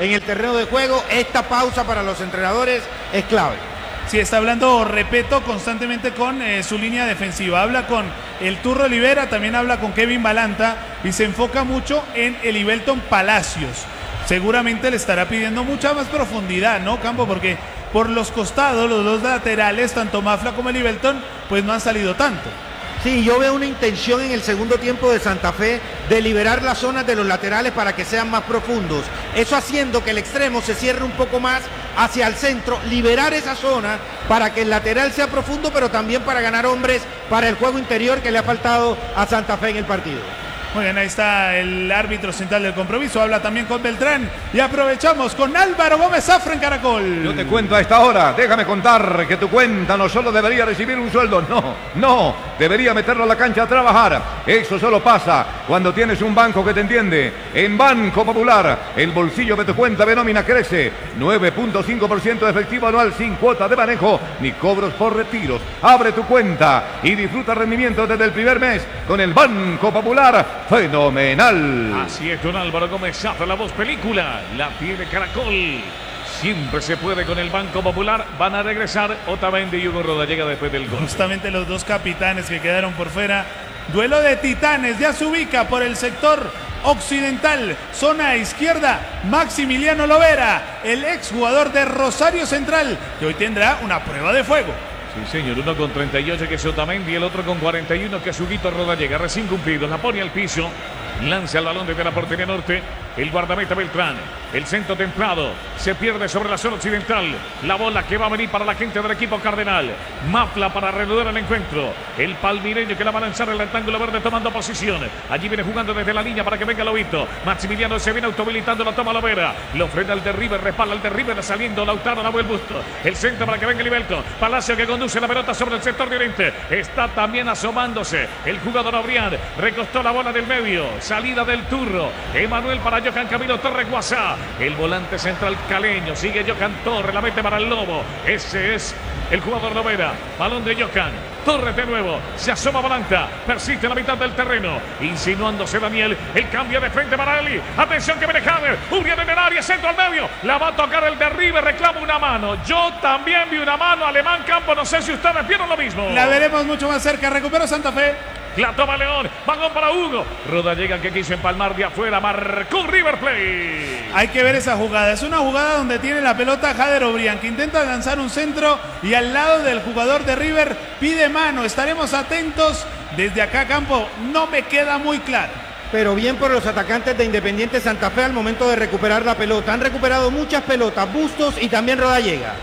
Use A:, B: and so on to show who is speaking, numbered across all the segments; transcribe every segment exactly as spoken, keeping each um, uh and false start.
A: en el terreno de juego. Esta pausa para los entrenadores es clave.
B: Sí, está hablando Repeto constantemente con eh, su línea defensiva. Habla con el Turro Olivera, también habla con Kevin Balanta y se enfoca mucho en Elivelton Palacios. Seguramente le estará pidiendo mucha más profundidad, ¿no, Campo? Porque por los costados, los dos laterales, tanto Mafla como Elivelton, pues no han salido tanto.
A: Sí, yo veo una intención en el segundo tiempo de Santa Fe de liberar las zonas de los laterales para que sean más profundos. Eso haciendo que el extremo se cierre un poco más hacia el centro, liberar esa zona para que el lateral sea profundo, pero también para ganar hombres para el juego interior que le ha faltado a Santa Fe en el partido.
B: Muy bien, ahí está el árbitro central del compromiso, habla también con Beltrán y aprovechamos con Álvaro Gómez Zafra en Caracol.
C: Yo te cuento a esta hora, déjame contar que tu cuenta no solo debería recibir un sueldo, no, no, debería meterlo a la cancha a trabajar. Eso solo pasa cuando tienes un banco que te entiende. En Banco Popular, el bolsillo de tu cuenta de nómina crece, nueve punto cinco por ciento de efectivo anual sin cuota de manejo ni cobros por retiros. Abre tu cuenta y disfruta rendimiento desde el primer mes con el Banco Popular. Fenomenal.
D: Así es, don Álvaro Gómez Zafra, la voz película, la tiene Caracol. Siempre se puede con el Banco Popular. Van a regresar Otamendi y Hugo Rodallega después del gol.
B: Justamente los dos capitanes que quedaron por fuera. Duelo de titanes, ya se ubica por el sector occidental, zona izquierda, Maximiliano Lovera, el exjugador de Rosario Central, que hoy tendrá una prueba de fuego.
D: Sí, señor, uno con treinta y ocho que es Otamendi y el otro con cuarenta y uno que es Huguito Rodallega. Recién cumplido, la pone al piso, lanza el balón desde la portería norte, el guardameta Beltrán, el centro templado, se pierde sobre la zona occidental, la bola que va a venir para la gente del equipo cardenal, Mafla para reanudar el encuentro, el palmireño que la va a lanzar el rectángulo verde tomando posición, allí viene jugando desde la línea para que venga Lobito, Maximiliano se viene autohabilitando, la toma Lovera, lo frena el derribe, respalda el derribe, saliendo Lautaro, la vuelve el busto, el centro para que venga Elivelton, Palacio que conduce la pelota sobre el sector de oriente, está también asomándose el jugador Obrián, recostó la bola del medio, salida del Turro, Emanuel para Johan Camilo Torres Guasá, el volante central caleño, sigue Johan Torres, la mete para el Lobo, ese es el jugador Lovera, balón de Johan Torres de nuevo, se asoma Balanta, persiste en la mitad del terreno, insinuándose Daniel, el cambio de frente para Eli, atención que viene Jader, Urián en el área, centro al medio, la va a tocar el derribe, reclama una mano, yo también vi una mano, Alemán Campo, no sé si ustedes vieron lo mismo.
B: La veremos mucho más cerca, recupera Santa Fe.
D: La toma León, balón para Hugo. Rodallega que quiso empalmar de afuera, marcó River Plate.
B: Hay que ver esa jugada, es una jugada donde tiene la pelota Jader Obrián, que intenta lanzar un centro y al lado del jugador de River pide mano. Estaremos atentos desde acá, Campo, no me queda muy claro.
A: Pero bien por los atacantes de Independiente Santa Fe al momento de recuperar la pelota. Han recuperado muchas pelotas, Bustos y también Rodallega.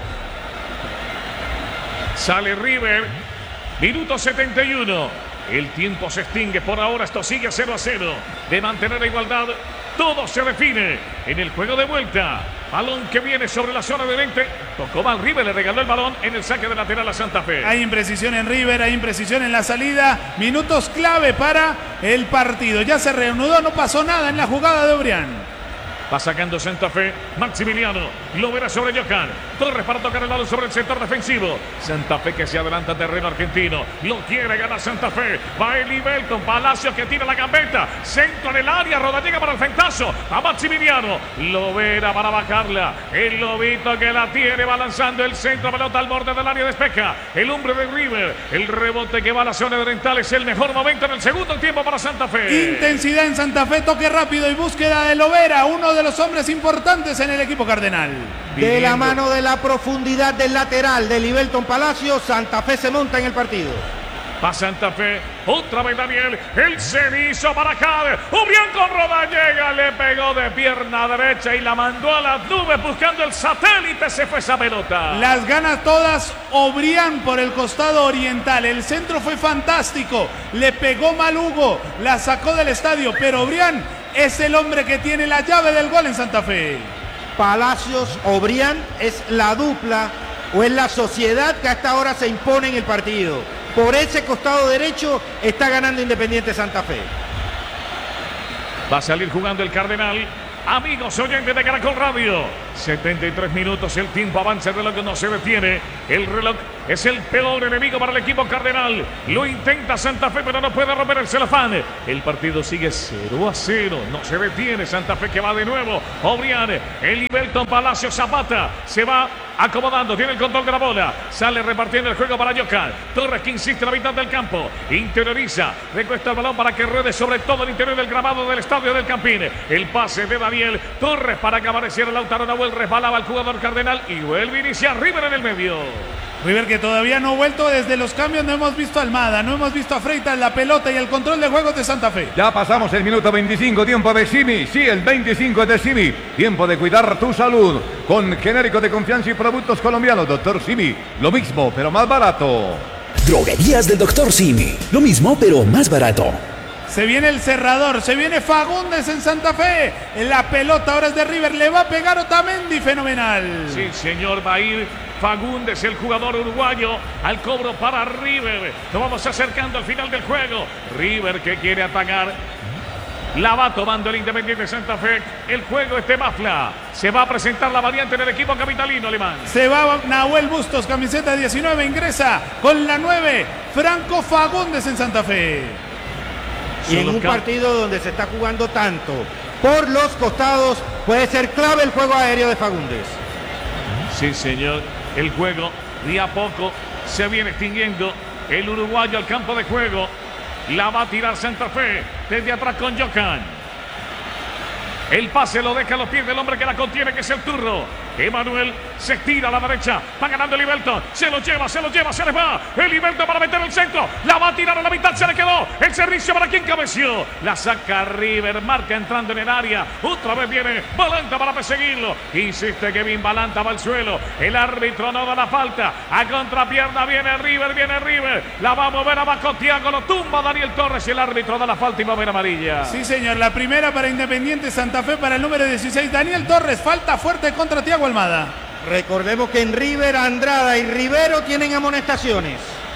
D: Sale River, minuto setenta y uno. El tiempo se extingue, por ahora esto sigue cero a cero. De mantener la igualdad, todo se define en el juego de vuelta. Balón que viene sobre la zona de veinte. Tocó mal River, le regaló el balón en el saque de lateral a Santa Fe.
B: Hay imprecisión en River, hay imprecisión en la salida. Minutos clave para el partido. Ya se reanudó, no pasó nada en la jugada de Obrián.
D: Va sacando Santa Fe, Maximiliano, lo verá sobre Johan, Torres para tocar el balón sobre el sector defensivo, Santa Fe que se adelanta terreno argentino, lo quiere ganar Santa Fe, va Elivelton, Palacio que tira la gambeta, centro en el área, Rodallega para el fentazo, a Maximiliano, lo verá para bajarla, el Lobito que la tiene, va lanzando el centro, pelota al borde del área, despeja, el hombre de River, el rebote que va a la zona oriental, es el mejor momento en el segundo tiempo para Santa Fe.
B: Intensidad en Santa Fe, toque rápido y búsqueda de Lovera, uno de de los hombres importantes en el equipo cardenal.
A: De la mano de la profundidad del lateral de Elivelton Palacio, Santa Fe se monta en el partido.
D: Va Santa Fe, otra vez Daniel, el cenizo para Jader, Obrián con Rodallega, le pegó de pierna derecha y la mandó a las nubes buscando el satélite, se fue esa pelota.
B: Las gana todas Obrián por el costado oriental, el centro fue fantástico, le pegó mal Hugo, la sacó del estadio, pero Obrián es el hombre que tiene la llave del gol en Santa Fe.
A: Palacios, Obrián es la dupla o es la sociedad que hasta ahora se impone en el partido. Por ese costado derecho está ganando Independiente Santa Fe.
D: Va a salir jugando el Cardenal. Amigos oyentes de Caracol Radio, setenta y tres minutos, el tiempo avanza, el reloj no se detiene, el reloj es el peor enemigo para el equipo cardenal. Lo intenta Santa Fe, pero no puede romper el celofán. El partido sigue cero a cero. No se detiene Santa Fe, que va de nuevo. Obrián, el Ibelton Palacio Zapata se va acomodando, tiene el control de la bola, sale repartiendo el juego para Yokan. Torres, que insiste en la mitad del campo, interioriza, recuesta el balón para que ruede sobre todo el interior del grabado del estadio del Campín. El pase de Daniel Torres para que apareciera Lautaro Nahuel, resbalaba el jugador cardenal y vuelve a iniciar River en el medio.
B: River, que todavía no ha vuelto desde los cambios. No hemos visto a Almada, no hemos visto a Freitas, la pelota y el control de juegos de Santa Fe.
C: Ya pasamos el minuto veinticinco, tiempo de Simi. Sí, el veinticinco es de Simi. Tiempo de cuidar tu salud con genérico de confianza y productos colombianos. Doctor Simi, lo mismo pero más barato.
E: Droguerías del Doctor Simi, lo mismo pero más barato.
B: Se viene el cerrador, se viene Fagundes en Santa Fe. La pelota ahora es de River, le va a pegar Otamendi, fenomenal.
D: Sí, señor, va a ir Fagundes, el jugador uruguayo, al cobro para River. Nos vamos acercando al final del juego. River, que quiere atacar, la va tomando el Independiente Santa Fe. El juego es de Mafla. Se va a presentar la variante en el equipo capitalino alemán.
B: Se va Nahuel Bustos, camiseta diecinueve, ingresa con la nueve, Franco Fagundes en Santa Fe.
A: Y en un partido donde se está jugando tanto por los costados, puede ser clave el juego aéreo de Fagundes.
D: Sí, señor. El juego de a poco se viene extinguiendo. El uruguayo al campo de juego. La va a tirar Santa Fe desde atrás con Yokan. El pase lo deja a los pies del hombre que la contiene, que es el Turro. Emanuel se estira a la derecha. Va ganando el Ibelton. Se lo lleva, se lo lleva, se les va. El Ibelton para meter el centro. La va a tirar a la mitad, se le quedó. El servicio para quien cabeció. La saca River. Marca entrando en el área. Otra vez viene Balanta para perseguirlo. Insiste Kevin Balanta, va al suelo. El árbitro no da la falta. A contrapierna viene River, viene River. La va a mover abajo Thiago. Lo tumba Daniel Torres y el árbitro da la falta y va a ver amarilla.
B: Sí, señor. La primera para Independiente Santa Fe, para el número dieciséis, Daniel Torres. Falta fuerte contra Thiago Almada.
A: Recordemos que en River, Andrada y Rivero tienen amonestaciones.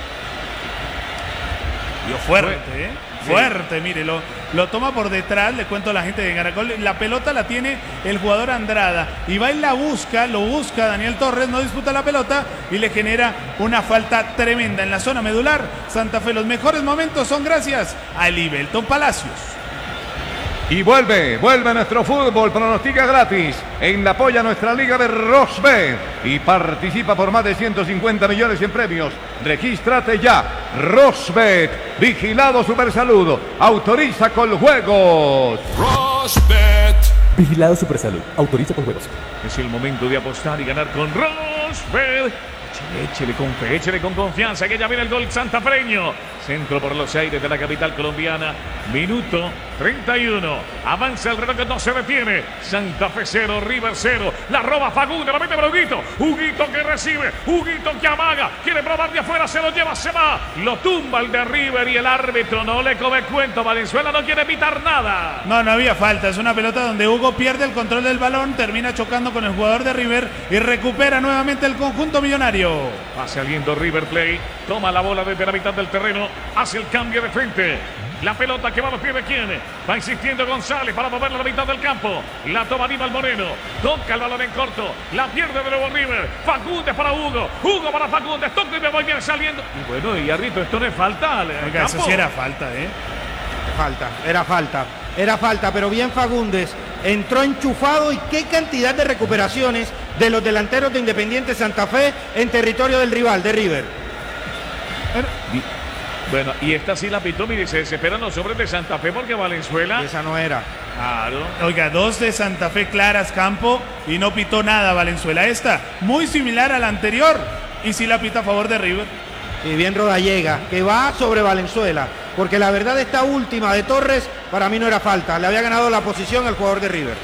B: Dio fuerte, ¿eh? Fuerte, mire, lo, lo toma por detrás, le cuento a la gente de Caracol. La pelota la tiene el jugador Andrada. Y va y la busca, lo busca Daniel Torres, no disputa la pelota y le genera una falta tremenda en la zona medular. Santa Fe, los mejores momentos son gracias a Ibelton Palacios.
C: Y vuelve, vuelve nuestro fútbol, pronostica gratis en la polla nuestra liga de Rosbet y participa por más de ciento cincuenta millones en premios. Regístrate ya, Rosbet, vigilado Supersalud, autoriza con juegos.
E: Rosbet, vigilado Supersalud, autoriza con juegos.
D: Es el momento de apostar y ganar con Rosbet. Échele con fe, échele con confianza, que ya viene el gol santafereño. Centro por los aires de la capital colombiana. Minuto treinta y uno. Avanza el reloj que no se detiene. Santa Fe cero, River cero. La roba Fagundes, la mete para Huguito. Huguito que recibe, Huguito que amaga. Quiere probar de afuera, se lo lleva, se va. Lo tumba el de River y el árbitro no le come cuento. Valenzuela no quiere evitar nada.
B: No, no había falta. Es una pelota donde Hugo pierde el control del balón, termina chocando con el jugador de River y recupera nuevamente el conjunto millonario.
D: Va saliendo River Plate, toma la bola desde la mitad del terreno, hace el cambio de frente. La pelota que va a los pies de quién. Va insistiendo González para moverla a la mitad del campo. La toma Aníbal Moreno. Toca el balón en corto. La pierde de nuevo River. Fagundes para Hugo. Hugo para Fagundes. Toca y me voy bien saliendo. Y bueno, y árbitro, esto no es falta.
B: Oiga, eso sí era falta, ¿eh?
A: Falta, era falta. Era falta, pero bien Fagundes. Entró enchufado y qué cantidad de recuperaciones de los delanteros de Independiente Santa Fe en territorio del rival, de River.
D: Bueno, y esta sí la pitó, mire, se desesperan los hombres de Santa Fe porque Valenzuela...
A: Esa no era.
D: Claro.
B: Oiga, dos de Santa Fe claras, campo, y no pitó nada Valenzuela. Esta, muy similar a la anterior, y sí la pita a favor de River.
A: Y bien Rodallega, que va sobre Valenzuela, porque la verdad esta última de Torres para mí no era falta, le había ganado la posición al jugador de River.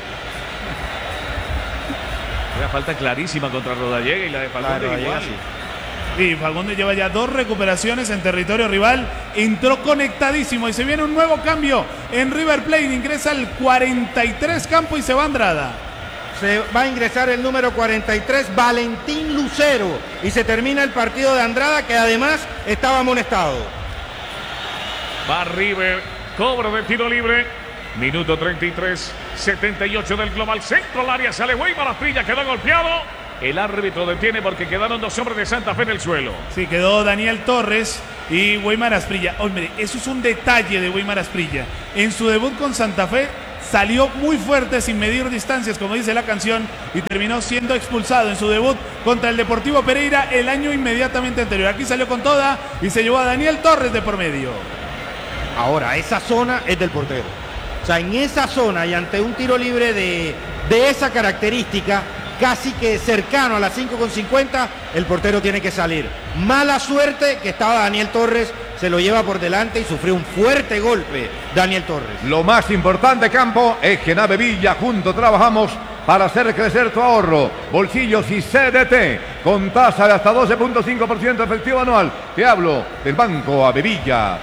D: Era falta clarísima contra Rodallega y la de Fagundes
A: Rodallega,
D: igual.
A: sí.
B: Y Fagundes lleva ya dos recuperaciones en territorio rival, entró conectadísimo y se viene un nuevo cambio en River Plate, ingresa al cuarenta y tres campo y se va Andrada.
A: Se va a ingresar el número cuarenta y tres, Valentín Lucero, y se termina el partido de Andrada, que además estaba amonestado.
D: Va River, cobro de tiro libre, minuto treinta y tres, setenta y ocho del global, centro al área, sale Weimar Asprilla, quedó golpeado. El árbitro detiene porque quedaron dos hombres de Santa Fe en el suelo.
B: Sí, quedó Daniel Torres y Weimar Asprilla. Hombre, eso es un detalle de Weimar Asprilla. En su debut con Santa Fe salió muy fuerte sin medir distancias, como dice la canción, y terminó siendo expulsado en su debut contra el Deportivo Pereira el año inmediatamente anterior. Aquí salió con toda y se llevó a Daniel Torres de por medio.
A: Ahora, esa zona es del portero. O sea, en esa zona y ante un tiro libre de, de esa característica, casi que cercano a las cinco con cincuenta, el portero tiene que salir. Mala suerte que estaba Daniel Torres, se lo lleva por delante y sufrió un fuerte golpe Daniel Torres.
C: Lo más importante, Campo, es que en Avevilla juntos trabajamos para hacer crecer tu ahorro. Bolsillos y C D T con tasa de hasta doce punto cinco por ciento efectivo anual. Te hablo del Banco Avevillas.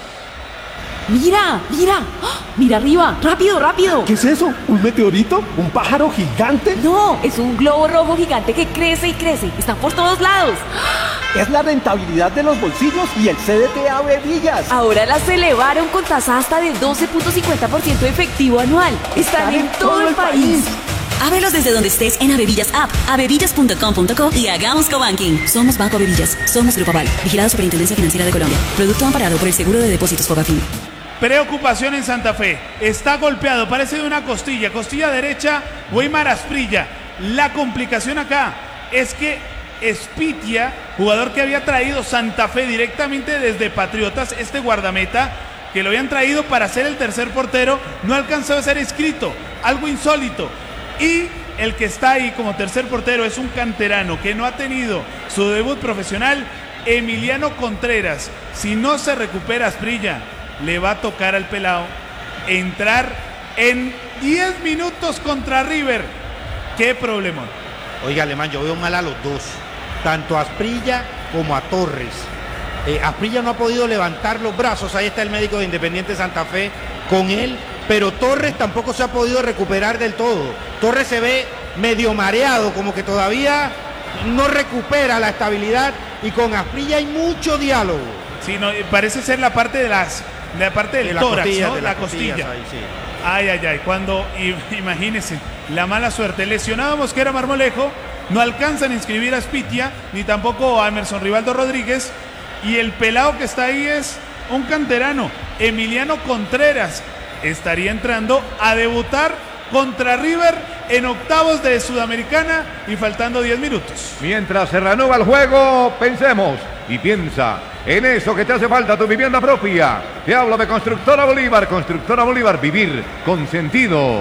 F: ¡Mira! ¡Mira! ¡Oh! ¡Mira arriba! ¡Rápido, rápido!
E: ¿Qué es eso? ¿Un meteorito? ¿Un pájaro gigante?
F: No, es un globo rojo gigante que crece y crece. Están por todos lados.
E: Es la rentabilidad de los bolsillos y el C D T Avevillas.
F: Ahora las elevaron con tasa hasta de doce punto cincuenta por ciento efectivo anual. Están en todo el país.
G: Ábrelos desde donde estés en Avevillas App, avevillas punto com punto co y hagamos cobanking. Somos Banco Avevillas, somos Grupo Aval, vigilado Superintendencia Financiera de Colombia. Producto amparado por el Seguro de Depósitos Fogafín.
B: Preocupación en Santa Fe. Está golpeado, parece de una costilla. Costilla derecha, Weimar Asprilla. La complicación acá es que Espitia, jugador que había traído Santa Fe directamente desde Patriotas, este guardameta, que lo habían traído para ser el tercer portero, no alcanzó a ser inscrito. Algo insólito. Y el que está ahí como tercer portero es un canterano que no ha tenido su debut profesional, Emiliano Contreras. Si no se recupera Asprilla, le va a tocar al pelao entrar en diez minutos contra River. Qué problema.
A: Oiga, Alemán, yo veo mal a los dos, tanto a Asprilla como a Torres. eh, Asprilla no ha podido levantar los brazos. Ahí está el médico de Independiente Santa Fe con él, pero Torres tampoco se ha podido recuperar del todo. Torres se ve medio mareado, como que todavía no recupera la estabilidad, y con Asprilla hay mucho diálogo.
B: Sí, no, parece ser la parte de las la parte del
A: de la
B: tórax,
A: costilla,
B: ¿no?
A: de
B: La,
A: las
B: costilla.
A: costillas ahí, sí.
B: Ay, ay, ay. Cuando, imagínense, la mala suerte. Lesionado Mosquera Marmolejo, no alcanzan a inscribir a Spitia, ni tampoco a Emerson Rivaldo Rodríguez. Y el pelado que está ahí es un canterano, Emiliano Contreras. Estaría entrando a debutar contra River en octavos de Sudamericana y faltando diez minutos.
C: Mientras se reanuda el juego, pensemos y piensa en eso que te hace falta, tu vivienda propia. Te hablo de Constructora Bolívar. Constructora Bolívar, vivir con sentido.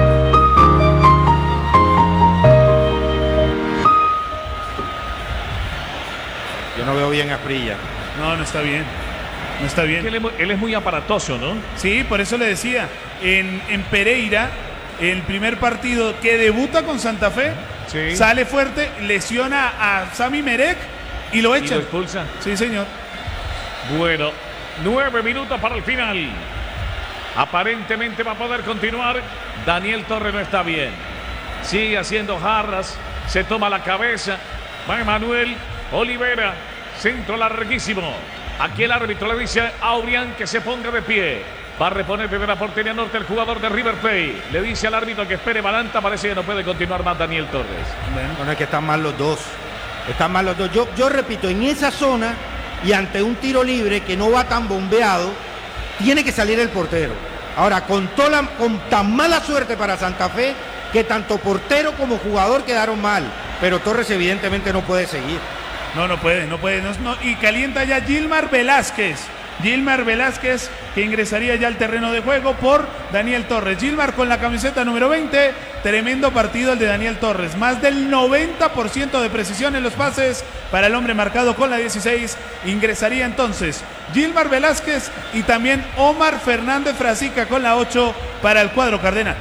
A: Yo no veo bien a Asprilla.
B: No, no está bien. No está bien.
D: Él es, muy- él es muy aparatoso, ¿no?
B: Sí, por eso le decía, en, en Pereira, el primer partido que debuta con Santa Fe,
D: Sí.
B: sale fuerte, lesiona a Sami Merek y lo
D: Y lo
B: echan.
D: expulsa.
B: Sí, señor.
D: Bueno, nueve minutos para el final. Aparentemente va a poder continuar. Daniel Torres no está bien. Sigue haciendo jarras. Se toma la cabeza. Va Emanuel Olivera. Centro larguísimo. Aquí el árbitro le dice a Aurián que se ponga de pie. Va a reponer desde la portería norte el jugador de River Plate. Le dice al árbitro que espere Balanta. Parece que no puede continuar más Daniel Torres.
A: No, no, es que están mal los dos. Están mal los dos. Yo, yo repito, en esa zona y ante un tiro libre que no va tan bombeado, tiene que salir el portero. Ahora, con, toda la- con tan mala suerte para Santa Fe, que tanto portero como jugador quedaron mal. Pero Torres evidentemente no puede seguir.
B: No, no puede, no puede. no- no, y calienta ya Gilmar Velázquez. Gilmar Velázquez, que ingresaría ya al terreno de juego por Daniel Torres. Gilmar con la camiseta número veinte. Tremendo partido el de Daniel Torres. Más del noventa por ciento de precisión en los pases para el hombre marcado con la dieciséis. Ingresaría entonces Gilmar Velázquez y también Omar Fernández Frasica con la ocho para el cuadro cardenal.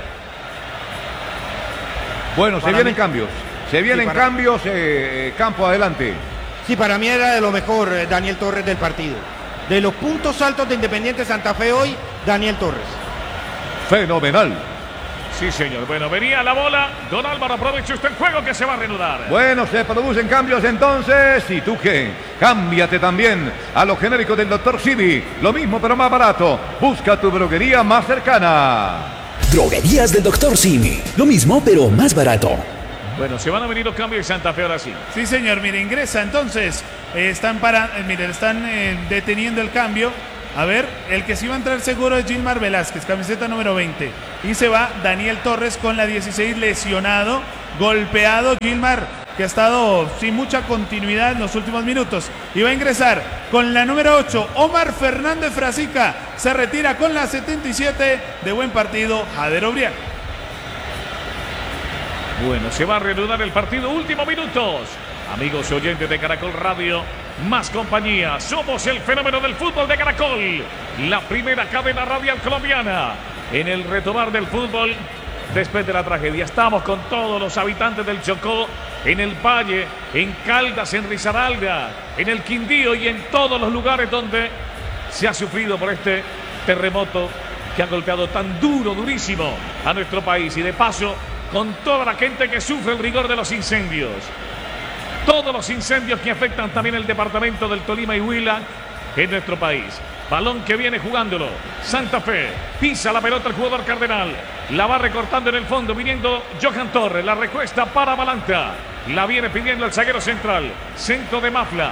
C: Bueno, se
A: Para
C: vienen
A: mí-
C: cambios. Se vienen
A: para-
C: cambios. eh, campo adelante.
A: Sí, para mí era de lo mejor eh, Daniel Torres del partido. De los puntos altos de Independiente Santa Fe hoy, Daniel Torres.
C: Fenomenal.
D: Sí, señor. Bueno, venía la bola. Don Álvaro, aproveche usted el juego que se va a reanudar.
C: Bueno, se producen cambios entonces. ¿Y tú qué? Cámbiate también a los genéricos del doctor Simi. Lo mismo pero más barato. Busca tu droguería más cercana.
E: Droguerías del doctor Simi. Lo mismo, pero más barato.
D: Bueno, se van a venir los cambios de Santa Fe ahora sí.
B: Sí, señor, mire, ingresa entonces. Eh, están para, eh, mire, están eh, deteniendo el cambio. A ver, el que sí va a entrar seguro es Gilmar Velázquez, camiseta número veinte. Y se va Daniel Torres con la dieciséis, lesionado, golpeado. Gilmar, que ha estado sin mucha continuidad en los últimos minutos. Y va a ingresar con la número ocho, Omar Fernández Frasica. Se retira con la setenta y siete. De buen partido, Jader Obrián.
D: Bueno, se va a reanudar el partido. Últimos minutos. Amigos y oyentes de Caracol Radio, más compañía. Somos el fenómeno del fútbol de Caracol. La primera cadena radial colombiana. En el retomar del fútbol después de la tragedia. Estamos con todos los habitantes del Chocó, en el Valle, en Caldas, en Risaralda, en el Quindío y en todos los lugares donde se ha sufrido por este terremoto que ha golpeado tan duro, durísimo a nuestro país. Y de paso, con toda la gente que sufre el rigor de los incendios. Todos los incendios que afectan también el departamento del Tolima y Huila en nuestro país. Balón que viene jugándolo Santa Fe, pisa la pelota el jugador Cardenal, la va recortando en el fondo, viniendo Johan Torres, la recuesta para Balanta, la viene pidiendo el zaguero central, centro de Mafla,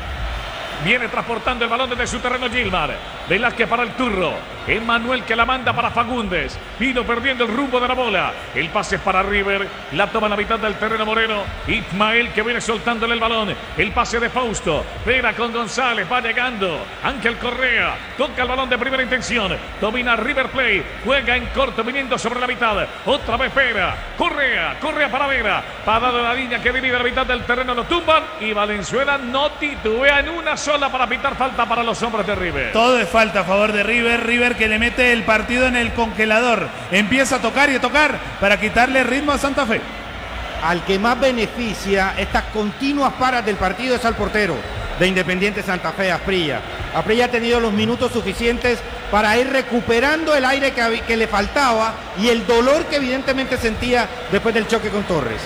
D: viene transportando el balón desde su terreno Gilmar, Velázquez para el Turro, Emmanuel que la manda para Fagundes, vino perdiendo el rumbo de la bola, el pase es para River, la toma en la mitad del terreno Moreno, Ismael que viene soltándole el balón, el pase de Fausto, Vera con González, va llegando, Ángel Correa, toca el balón de primera intención, domina River Plate, juega en corto, viniendo sobre la mitad, otra vez Vera, Correa, Correa para Vera, para dar la línea que divide la mitad del terreno, lo tumban y Valenzuela no titubea en una sola para pitar falta para los hombres de River.
B: Todo es falta a favor de River, River que le mete el partido en el congelador, empieza a tocar y a tocar para quitarle ritmo a Santa Fe.
A: Al que más beneficia estas continuas paras del partido es al portero de Independiente Santa Fe, Asprilla. Asprilla ha tenido los minutos suficientes para ir recuperando el aire que, que le faltaba y el dolor que evidentemente sentía después del choque con Torres.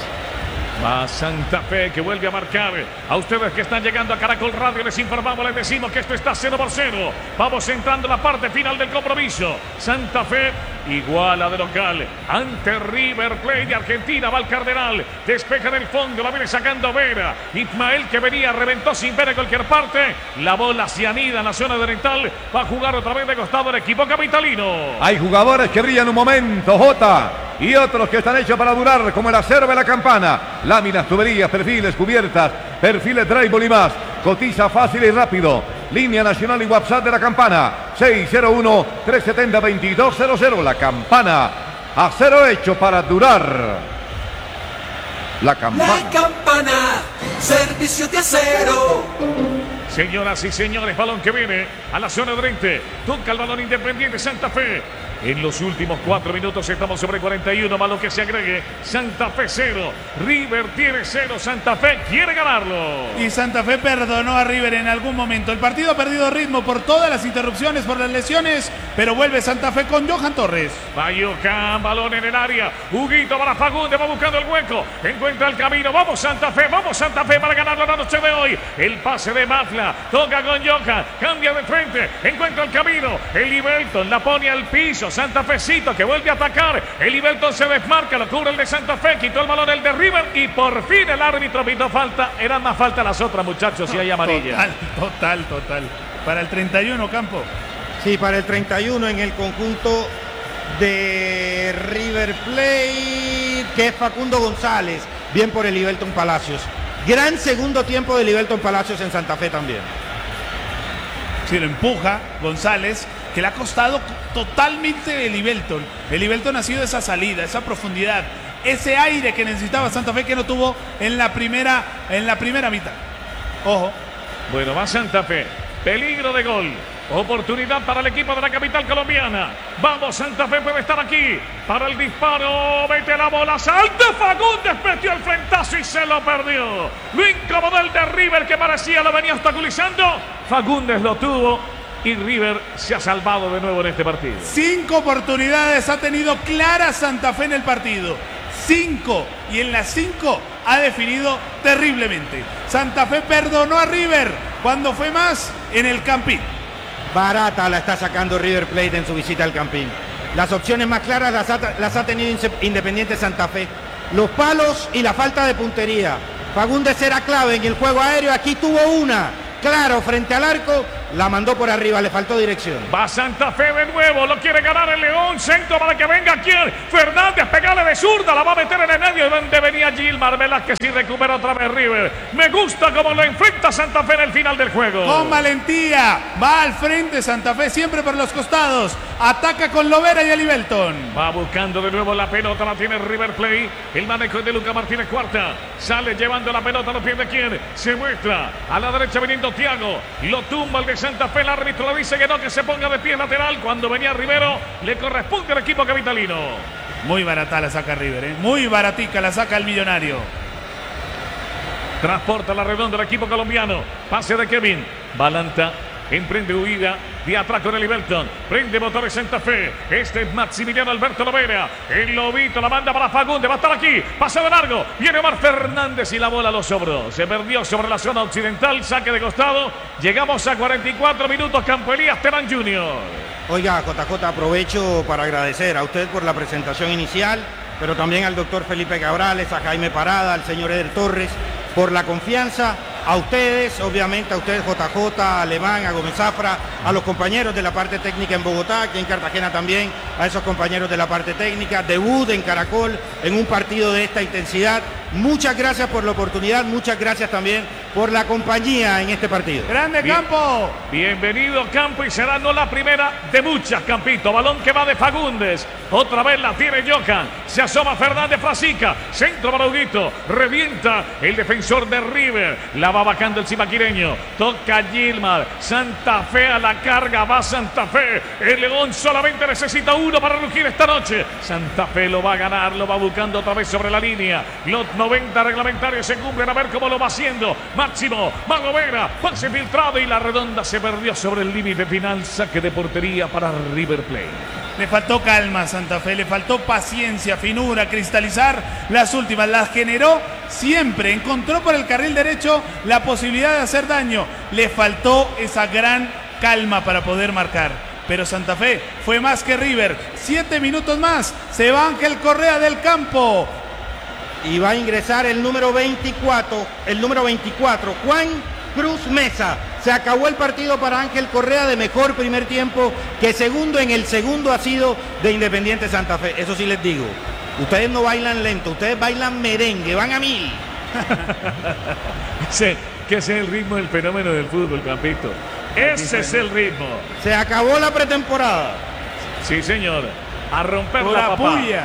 D: Va Santa Fe que vuelve a marcar. A ustedes que están llegando a Caracol Radio les informamos, les decimos que esto está cero por cero. Vamos entrando a la parte final del compromiso. Santa Fe iguala de local ante River Plate de Argentina. Va el Cardenal, despeja en el fondo, la viene sacando Vera. Ismael que venía, reventó sin ver en cualquier parte. La bola se anida en la zona oriental. Va a jugar otra vez de costado el equipo capitalino.
C: Hay jugadores que brillan un momento, Jota, y otros que están hechos para durar, como el acero de la Campana. Láminas, tuberías, perfiles, cubiertas, perfiles drywall y más. Cotiza fácil y rápido. Línea nacional y WhatsApp de la Campana. seis cero uno, tres siete cero, dos dos cero cero. La Campana. Acero hecho para durar. La Campana.
H: La Campana. Servicio de acero.
D: Señoras y señores, balón que viene a la zona oriente. Toca el balón Independiente Santa Fe. En los últimos cuatro minutos estamos sobre cuarenta y uno, más lo que se agregue. Santa Fe cero, River tiene cero, Santa Fe quiere ganarlo.
B: Y Santa Fe perdonó a River en algún momento. El partido ha perdido ritmo por todas las interrupciones, por las lesiones, pero vuelve Santa Fe con Johan Torres.
D: Va Johan, balón en el área. Huguito para Fagundes, va buscando el hueco. Encuentra el camino. Vamos Santa Fe, vamos Santa Fe para ganarlo la noche de hoy. El pase de Mafla, toca con Johan, cambia de frente, encuentra el camino. El Ibelton la pone al piso. Santa Fecito que vuelve a atacar. El Ibelton se desmarca, lo cubre el de Santa Fe, quitó el balón el de River y por fin el árbitro pitó falta. Eran más falta las otras, muchachos, y hay amarilla.
B: Total, total, total. Para el treinta y uno, Campo.
A: Sí, para el treinta y uno en el conjunto de River Plate, que es Facundo González. Bien por el Ibelton Palacios. Gran segundo tiempo del Ibelton Palacios en Santa Fe también.
B: Sí, lo empuja González, que le ha costado totalmente el Ibelton. El Ibelton ha sido esa salida, esa profundidad, ese aire que necesitaba Santa Fe que no tuvo en la primera, en la primera mitad. Ojo.
D: Bueno, va Santa Fe. Peligro de gol. Oportunidad para el equipo de la capital colombiana. Vamos, Santa Fe puede estar aquí para el disparo. Mete la bola, salta Fagundes, metió el frentazo y se lo perdió. Lo incomodó el de River que parecía lo venía obstaculizando. Fagundes lo tuvo y River se ha salvado de nuevo en este partido.
B: Cinco oportunidades ha tenido clara Santa Fe en el partido. Cinco. Y en las cinco ha definido terriblemente. Santa Fe perdonó a River cuando fue más en el Campín.
A: Barata la está sacando River Plate en su visita al Campín. Las opciones más claras las ha, las ha tenido Independiente Santa Fe. los palos y la falta de puntería. Fagundes era clave en el juego aéreo, aquí tuvo una, claro, frente al arco, la mandó por arriba, le faltó dirección.
D: Va Santa Fe de nuevo, lo quiere ganar el León, centro para que venga quien, Fernández, pegale de zurda, la va a meter en el medio, donde venía Gilmar Velázquez y recupera otra vez River. Me gusta cómo lo enfrenta Santa Fe en el final del juego.
B: Con valentía, va al frente Santa Fe, siempre por los costados, ataca con Lovera y Elibelton.
D: Va buscando de nuevo la pelota, la tiene River Plate, el manejo es de Luca Martínez Cuarta, sale llevando la pelota, lo pierde quien, se muestra, a la derecha viniendo Thiago, lo tumba el de Santa Fe, el árbitro le dice que no, que se ponga de pie lateral, cuando venía Rivero, le corresponde al equipo capitalino.
B: Muy barata la saca River, ¿eh? Muy baratica la saca el millonario.
D: Transporta la redonda del equipo colombiano, pase de Kevin, Balanta, emprende huida de atrás con Elibelton, prende motores Santa Fe, este es Maximiliano Alberto Lovera, el lobito la manda para Fagundes, va a estar aquí, pasa de largo, viene Omar Fernández y la bola lo sobró, se perdió sobre la zona occidental, saque de costado, llegamos a cuarenta y cuatro minutos, Campo Elías Terán junior
A: Oiga, J J, aprovecho para agradecer a usted por la presentación inicial, pero también al doctor Felipe Cabrales, a Jaime Parada, al señor Eder Torres, por la confianza, a ustedes, obviamente a ustedes J J, a Alemán, a Gómez Zafra, a los compañeros de la parte técnica en Bogotá, aquí en Cartagena también, a esos compañeros de la parte técnica, debut en Caracol, en un partido de esta intensidad. Muchas gracias por la oportunidad, muchas gracias también por la compañía en este partido.
B: ¡Grande
D: Bien,
B: Campo!
D: Bienvenido Campo y será no la primera de muchas, Campito. Balón que va de Fagundes. Otra vez la tiene Johan. Se asoma Fernández Frasica. Centro para Huguito. Revienta el defensor de River. La va bajando el cimaquireño. Toca Gilmar. Santa Fe a la carga. Va Santa Fe. El León solamente necesita uno para rugir esta noche. Santa Fe lo va a ganar. Lo va buscando otra vez sobre la línea. Los noventa reglamentarios se cumplen, a ver cómo lo va haciendo. Máximo, Magovera, pase filtrado y la redonda se perdió sobre el límite final. Saque de portería para River Plate.
B: Le faltó calma a Santa Fe, le faltó paciencia, finura, cristalizar las últimas. Las generó siempre, encontró por el carril derecho la posibilidad de hacer daño. Le faltó esa gran calma para poder marcar. Pero Santa Fe fue más que River. Siete minutos más, se va Ángel Correa del campo.
A: Y va a ingresar el número veinticuatro, el número veinticuatro, Juan Cruz Mesa. Se acabó el partido para Ángel Correa, de mejor primer tiempo que segundo. En el segundo ha sido de Independiente Santa Fe. Eso sí les digo, ustedes no bailan lento, ustedes bailan merengue, van a mil.
D: Sí, que ese es el ritmo del fenómeno del fútbol, Campito. Ese es el ritmo.
A: Se acabó la pretemporada.
D: Sí, señor. A romper
B: Pura
D: la papá.
B: puya.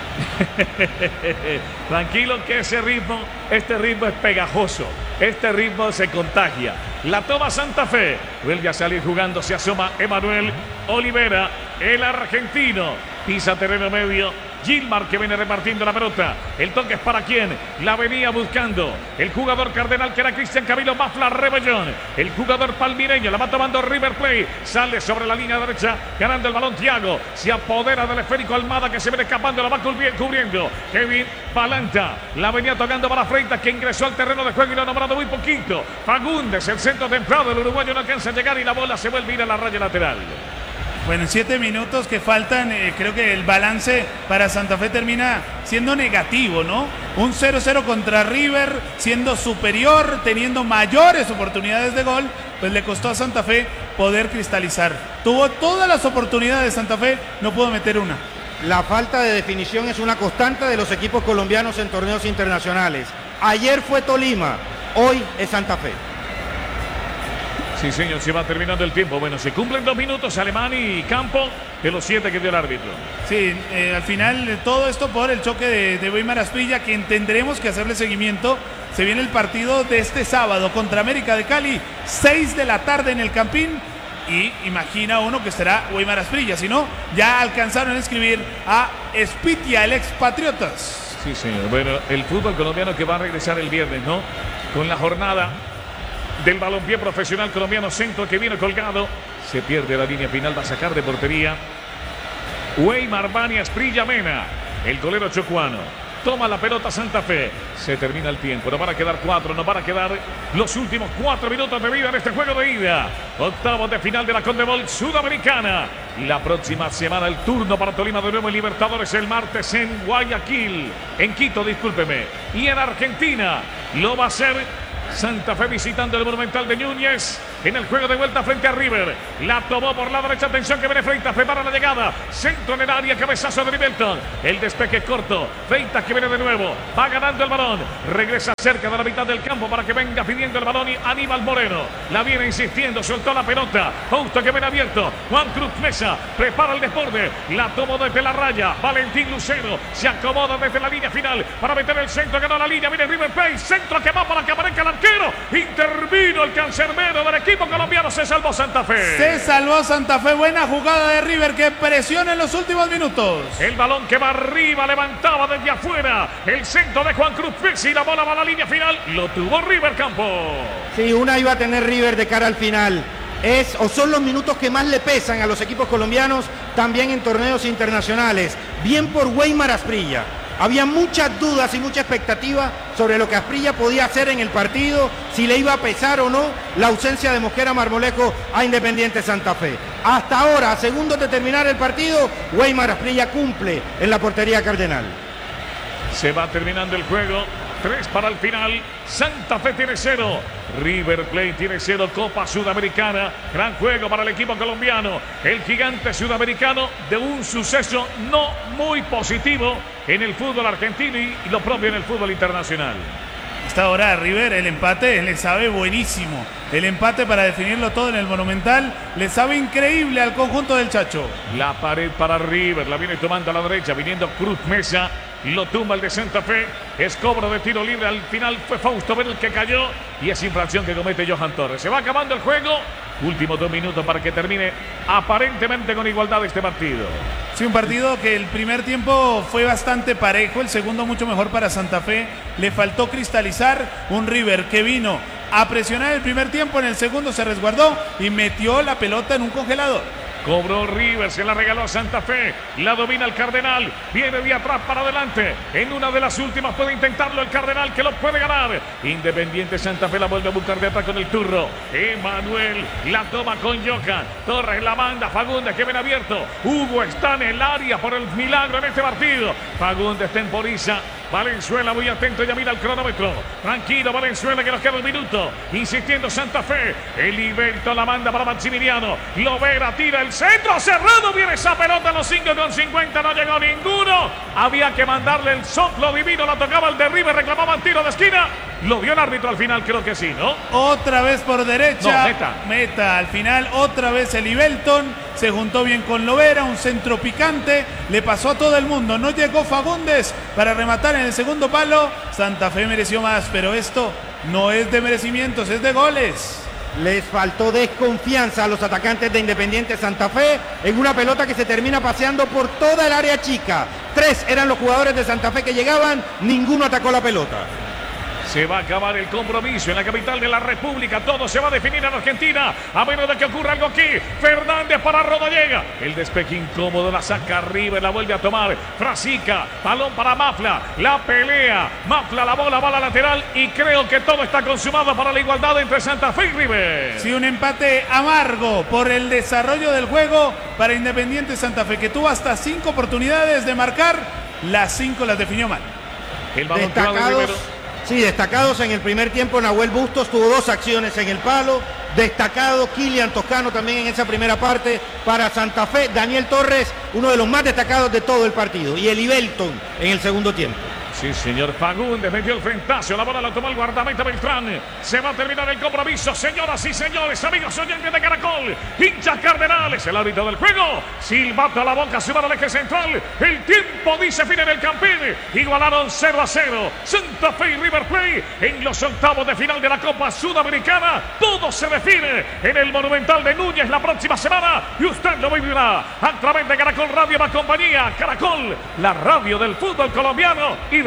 D: Tranquilo que ese ritmo, este ritmo es pegajoso, este ritmo se contagia. La toma Santa Fe, vuelve a salir jugando, se asoma Emanuel Olivera, el argentino, pisa terreno medio. Gilmar que viene repartiendo la pelota. El toque es para quien la venía buscando. El jugador cardenal que era Cristian Camilo Mafla Rebellón. El jugador palmireño la va tomando River Plate. Sale sobre la línea derecha ganando el balón Thiago. Se apodera del esférico Almada que se viene escapando. La va cubriendo Kevin Balanta. La venía tocando para Freitas que ingresó al terreno de juego y lo ha nombrado muy poquito. Fagundes, el centro templado. El uruguayo no alcanza a llegar y la bola se vuelve a ir a la raya lateral.
B: Bueno, en siete minutos que faltan, eh, creo que el balance para Santa Fe termina siendo negativo, ¿no? Un cero cero contra River, siendo superior, teniendo mayores oportunidades de gol, pues le costó a Santa Fe poder cristalizar. Tuvo todas las oportunidades Santa Fe, no pudo meter una.
A: La falta de definición es una constante de los equipos colombianos en torneos internacionales. Ayer fue Tolima, hoy es Santa Fe.
D: Sí, señor, se va terminando el tiempo. Bueno, se cumplen dos minutos, Alemán y Campo, de los siete que dio el árbitro.
B: Sí, eh, al final eh, todo esto por el choque de, de Weimar Asprilla, que tendremos que hacerle seguimiento. Se viene el partido de este sábado contra América de Cali, seis de la tarde en el Campín. Y imagina uno que será Weimar Asprilla, si no, ya alcanzaron a escribir a Espitia, el ex Patriotas.
D: Sí, señor. Bueno, el fútbol colombiano que va a regresar el viernes, ¿no? Con la jornada del balompié profesional colombiano, centro que viene colgado, se pierde la línea final, va a sacar de portería Weimar Bani Asprilla Mena, el golero chocuano. Toma la pelota Santa Fe. Se termina el tiempo. Nos van a quedar cuatro. Nos van a quedar los últimos cuatro minutos de vida en este juego de ida. Octavos de final de la Conmebol Sudamericana. La próxima semana el turno para Tolima de nuevo en Libertadores el martes en Guayaquil. En Quito, discúlpeme. Y en Argentina lo va a hacer Santa Fe visitando el Monumental de Núñez en el juego de vuelta frente a River. La tomó por la derecha, atención que viene Freitas, prepara la llegada, centro en el área, cabezazo de Rivelton, el despeje corto, Freitas que viene de nuevo, va ganando el balón, regresa cerca de la mitad del campo para que venga pidiendo el balón y Aníbal Moreno, la viene insistiendo, soltó la pelota, justo que viene abierto, Juan Cruz Mesa, prepara el desborde, la tomó desde la raya, Valentín Lucero, se acomoda desde la línea final para meter el centro, ganó la línea, viene River Plate, centro que va para que aparezca el arquero, intervino el cancerbero del equipo colombiano, se salvó Santa Fe.
B: Se salvó Santa Fe, buena jugada de River que presiona en los últimos minutos.
D: El balón que va arriba, levantaba desde afuera, el centro de Juan Cruz Pizzi, la bola va a la línea final, lo tuvo River Campo.
A: Sí, una iba a tener River de cara al final. Es o son los minutos que más le pesan a los equipos colombianos, también en torneos internacionales. Bien por Weimar Asprilla. Había muchas dudas y mucha expectativa sobre lo que Asprilla podía hacer en el partido, si le iba a pesar o no la ausencia de Mosquera Marmolejo a Independiente Santa Fe. Hasta ahora, a segundos de terminar el partido, Weimar Asprilla cumple en la portería cardenal.
D: Se va terminando el juego. Tres para el final. Santa Fe tiene cero. River Plate tiene cero. Copa Sudamericana. Gran juego para el equipo colombiano. El gigante sudamericano de un suceso no muy positivo en el fútbol argentino y lo propio en el fútbol internacional.
B: Hasta ahora River, el empate le sabe buenísimo. El empate para definirlo todo en el Monumental le sabe increíble al conjunto del Chacho.
D: La pared para River. La viene tomando a la derecha. Viniendo Cruz Mesa. Lo tumba el de Santa Fe. Es cobro de tiro libre. Al final fue Fausto Ver el que cayó. Y es infracción que comete Johan Torres. Se va acabando el juego. Últimos dos minutos para que termine aparentemente con igualdad este partido.
B: Sí, un partido que el primer tiempo fue bastante parejo. El segundo mucho mejor para Santa Fe. Le faltó cristalizar. Un River que vino a presionar el primer tiempo. En el segundo se resguardó y metió la pelota en un congelador.
D: Cobró River, se la regaló a Santa Fe, la domina el Cardenal, viene de atrás para adelante, en una de las últimas puede intentarlo el Cardenal que lo puede ganar, Independiente Santa Fe la vuelve a buscar de atrás con el turro, Emanuel la toma con Johan, Torres la manda, Fagundes que viene abierto, Hugo está en el área por el milagro en este partido, Fagundes temporiza, Valenzuela muy atento, ya mira el cronómetro. Tranquilo Valenzuela que nos queda un minuto. Insistiendo Santa Fe. El Iberto la manda para Maximiliano. Lovera tira el centro. Cerrado viene esa pelota a los cinco con cincuenta. No llegó ninguno. Había que mandarle el soplo divino. La tocaba el de River. Reclamaban tiro de esquina. Lo dio el árbitro al final, creo que sí, ¿no?
B: Otra vez por derecha.
D: No, meta.
B: Meta. Al final otra vez el Ibelton. Se juntó bien con Lovera, un centro picante, le pasó a todo el mundo, no llegó Fagundes para rematar en el segundo palo, Santa Fe mereció más, pero esto no es de merecimientos, es de goles.
A: Les faltó desconfianza a los atacantes de Independiente Santa Fe en una pelota que se termina paseando por toda el área chica. Tres eran los jugadores de Santa Fe que llegaban, ninguno atacó la pelota.
D: Se va a acabar el compromiso en la capital de la República. Todo se va a definir en Argentina. A menos de que ocurra algo aquí. Fernández para Rodallega. El despeje incómodo. La saca River. La vuelve a tomar. Frasica. Balón para Mafla. La pelea. Mafla la bola va a la lateral. Y creo que todo está consumado para la igualdad entre Santa Fe y River.
B: Sí, un empate amargo por el desarrollo del juego para Independiente Santa Fe, que tuvo hasta cinco oportunidades de marcar. Las cinco las definió mal.
D: El balón
A: Destacados. Sí, destacados en el primer tiempo, Nahuel Bustos tuvo dos acciones en el palo. Destacado Kilian Toscano también en esa primera parte para Santa Fe. Daniel Torres, uno de los más destacados de todo el partido. Y el Ibelton en el segundo tiempo.
D: Sí, señor. Fagundes metió el frentazo. La bola la tomó el guardameta Beltrán. Se va a terminar el compromiso. Señoras y señores, amigos oyentes de Caracol, hinchas cardenales, el árbitro del juego. Silbato a la boca, se va al eje central. El tiempo dice fin en el Campín. Igualaron cero a cero. Santa Fe y River Plate en los octavos de final de la Copa Sudamericana. Todo se define en el Monumental de Núñez la próxima semana. Y usted lo vivirá a través de Caracol Radio más compañía. Caracol, la radio del fútbol colombiano y del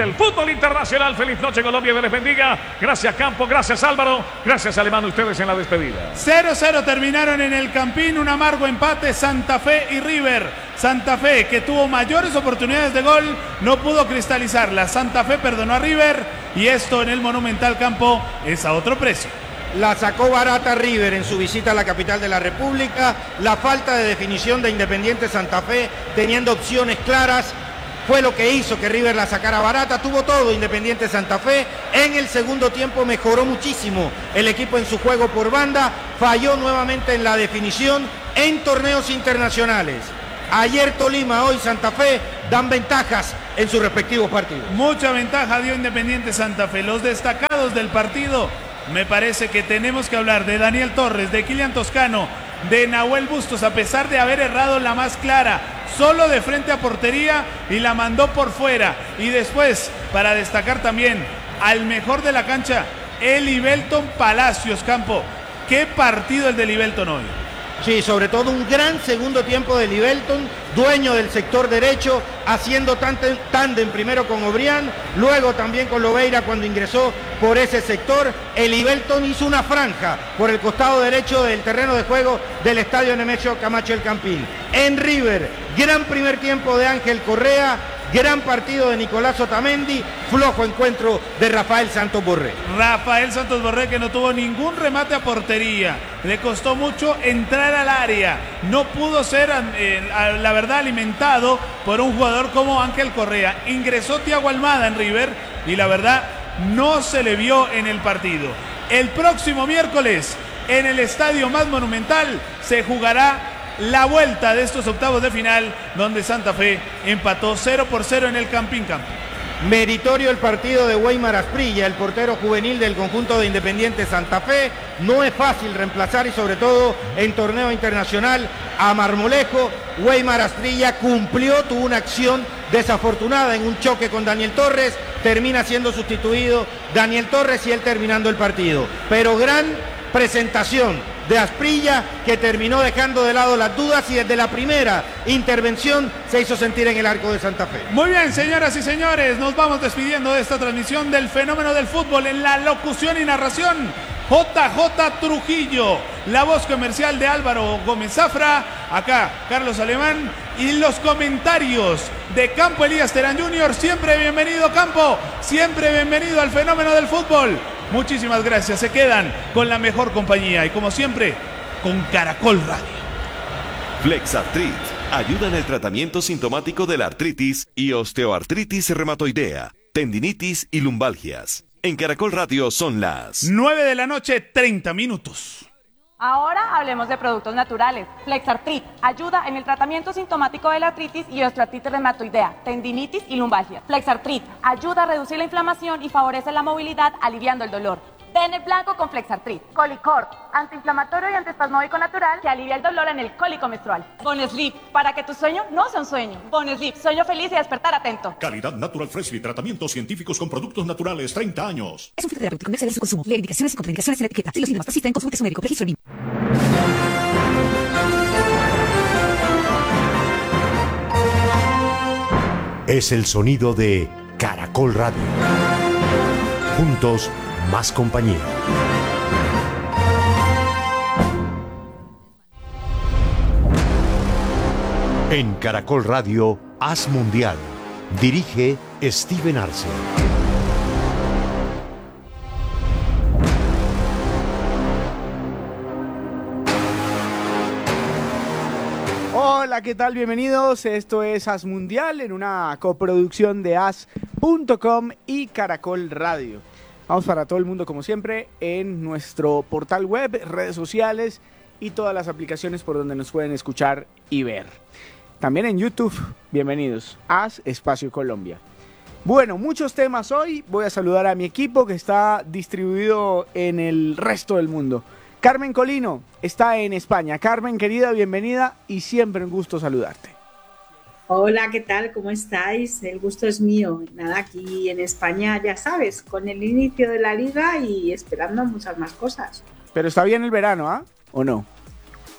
D: del fútbol internacional. Feliz noche, Colombia, Dios les bendiga. Gracias, Campo, gracias, Álvaro, gracias, Alemán, ustedes en la despedida.
B: cero cero terminaron en el Campín, un amargo empate Santa Fe y River. Santa Fe, que tuvo mayores oportunidades de gol, no pudo cristalizarla. Santa Fe perdonó a River y esto en el Monumental, Campo, es a otro precio.
A: La sacó barata River en su visita a la capital de la República. La falta de definición de Independiente Santa Fe, teniendo opciones claras, fue lo que hizo que River la sacara barata. Tuvo todo Independiente Santa Fe. En el segundo tiempo mejoró muchísimo el equipo en su juego por banda. Falló nuevamente en la definición en torneos internacionales. Ayer Tolima, hoy Santa Fe dan ventajas en sus respectivos partidos.
B: Mucha ventaja dio Independiente Santa Fe. Los destacados del partido, me parece que tenemos que hablar de Daniel Torres, de Kylian Toscano, de Nahuel Bustos, a pesar de haber errado la más clara, solo de frente a portería y la mandó por fuera. Y después, para destacar también al mejor de la cancha, Eli Belton Palacios, Campo. ¿Qué partido el de Libelton hoy?
A: Sí, sobre todo un gran segundo tiempo de Libelton, dueño del sector derecho, haciendo tándem, tándem primero con Obrián, luego también con Lobeira cuando ingresó por ese sector. El Libelton hizo una franja por el costado derecho del terreno de juego del estadio Nemesio Camacho El Campín. En River, gran primer tiempo de Ángel Correa, gran partido de Nicolás Otamendi, flojo encuentro de Rafael Santos Borré.
B: Rafael Santos Borré, que no tuvo ningún remate a portería, le costó mucho entrar al área, no pudo ser, eh, la verdad, alimentado por un jugador como Ángel Correa. Ingresó Thiago Almada en River y la verdad no se le vio en el partido. El próximo miércoles, en el estadio más monumental, se jugará la vuelta de estos octavos de final, donde Santa Fe empató cero por cero en el Campín, Campo.
A: Meritorio el partido de Weimar Asprilla, el portero juvenil del conjunto de Independiente Santa Fe. No es fácil reemplazar, y sobre todo en torneo internacional, a Marmolejo. Weimar Asprilla cumplió, tuvo una acción desafortunada en un choque con Daniel Torres, termina siendo sustituido Daniel Torres y él terminando el partido. Pero gran presentación de Asprilla, que terminó dejando de lado las dudas y desde la primera intervención se hizo sentir en el arco de Santa Fe.
B: Muy bien, señoras y señores, nos vamos despidiendo de esta transmisión del fenómeno del fútbol. En la locución y narración, J J Trujillo, la voz comercial de Álvaro Gómez Zafra, acá Carlos Alemán, y los comentarios de Campo Elías Terán junior Siempre bienvenido, Campo, siempre bienvenido al fenómeno del fútbol. Muchísimas gracias, se quedan con la mejor compañía y como siempre, con Caracol Radio.
I: Flexartrit ayuda en el tratamiento sintomático de la artritis y osteoartritis reumatoidea, tendinitis y lumbalgias. En Caracol Radio son las
B: nueve de la noche, treinta minutos.
J: Ahora hablemos de productos naturales. Flexartrit ayuda en el tratamiento sintomático de la artritis y osteoartritis reumatoidea, tendinitis y lumbalgia. Flexartrit ayuda a reducir la inflamación y favorece la movilidad, aliviando el dolor. Ven el blanco con Flexartrit. Colicort, antiinflamatorio y antiespasmódico natural que alivia el dolor en el cólico menstrual. Bonesleep, para que tu sueño no sea un sueño. Bonesleep, sueño feliz y despertar atento.
K: Calidad Natural Freshly, tratamientos científicos con productos naturales, treinta años.
G: Es un filtro terapéutico, no exceder su consumo. Leer indicaciones y contraindicaciones en la etiqueta. Si los síntomas persisten, consulte a su médico. Registro el mismo.
L: Es el sonido de Caracol Radio. Juntos, más compañía. En Caracol Radio, Haz Mundial. Dirige Steven Arce.
M: Hola, ¿qué tal? Bienvenidos. Esto es Haz Mundial en una coproducción de haz punto com y Caracol Radio. Vamos para todo el mundo, como siempre, en nuestro portal web, redes sociales y todas las aplicaciones por donde nos pueden escuchar y ver. También en YouTube, bienvenidos, Haz Espacio Colombia. Bueno, muchos temas hoy. Voy a saludar a mi equipo que está distribuido en el resto del mundo. Carmen Colino está en España. Carmen, querida, bienvenida y siempre un gusto saludarte.
N: Hola, ¿qué tal? ¿Cómo estáis? El gusto es mío. Nada, aquí en España, ya sabes, con el inicio de la liga y esperando muchas más cosas.
M: Pero está bien el verano, ¿ah? ¿O no?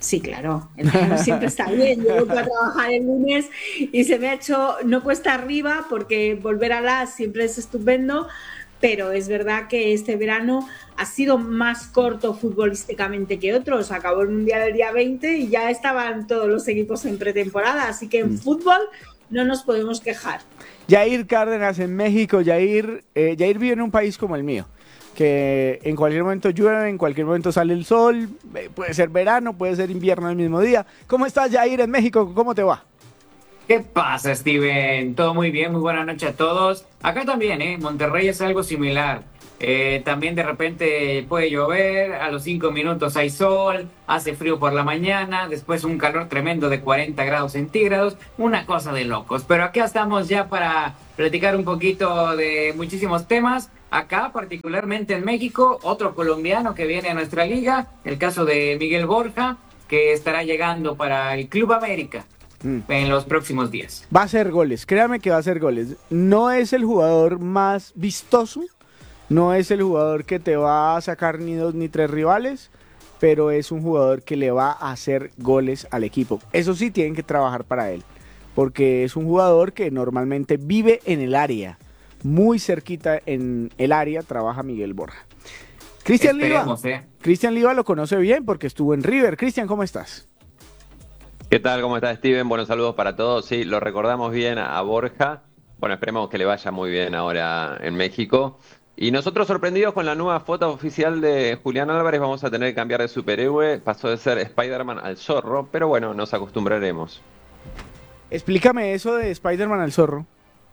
N: Sí, claro, el verano siempre está bien. Yo voy a trabajar el lunes y se me ha hecho, no cuesta arriba porque volver a las siempre es estupendo, pero es verdad que este verano ha sido más corto futbolísticamente que otros. Acabó el Mundial el día veinte y ya estaban todos los equipos en pretemporada, así que en mm. fútbol no nos podemos quejar.
M: Yair Cárdenas en México. Yair, eh, Yair vive en un país como el mío, que en cualquier momento llueve, en cualquier momento sale el sol, puede ser verano, puede ser invierno el mismo día. ¿Cómo estás, Yair, en México? ¿Cómo te va?
O: ¿Qué pasa, Steven? Todo muy bien, muy buena noche a todos. Acá también, ¿eh? Monterrey es algo similar. Eh, también de repente puede llover, a los cinco minutos hay sol, hace frío por la mañana, después un calor tremendo de cuarenta grados centígrados, una cosa de locos. Pero acá estamos ya para platicar un poquito de muchísimos temas. Acá, particularmente en México, otro colombiano que viene a nuestra liga, el caso de Miguel Borja, que estará llegando para el Club América mm. en los próximos días.
M: Va a hacer goles, créame que va a hacer goles. No es el jugador más vistoso, no es el jugador que te va a sacar ni dos ni tres rivales, pero es un jugador que le va a hacer goles al equipo. Eso sí, tienen que trabajar para él, porque es un jugador que normalmente vive en el área, muy cerquita en el área trabaja Miguel Borja. Cristian Liva, eh. Cristian Liva lo conoce bien porque estuvo en River. Cristian, ¿cómo estás?
P: ¿Qué tal? ¿Cómo estás, Steven? Buenos saludos para todos. Sí, lo recordamos bien a Borja. Bueno, esperemos que le vaya muy bien ahora en México. Y nosotros sorprendidos con la nueva foto oficial de Julián Álvarez, vamos a tener que cambiar de superhéroe. Pasó de ser Spider-Man al Zorro, pero bueno, nos acostumbraremos.
M: Explícame eso de Spider-Man al Zorro.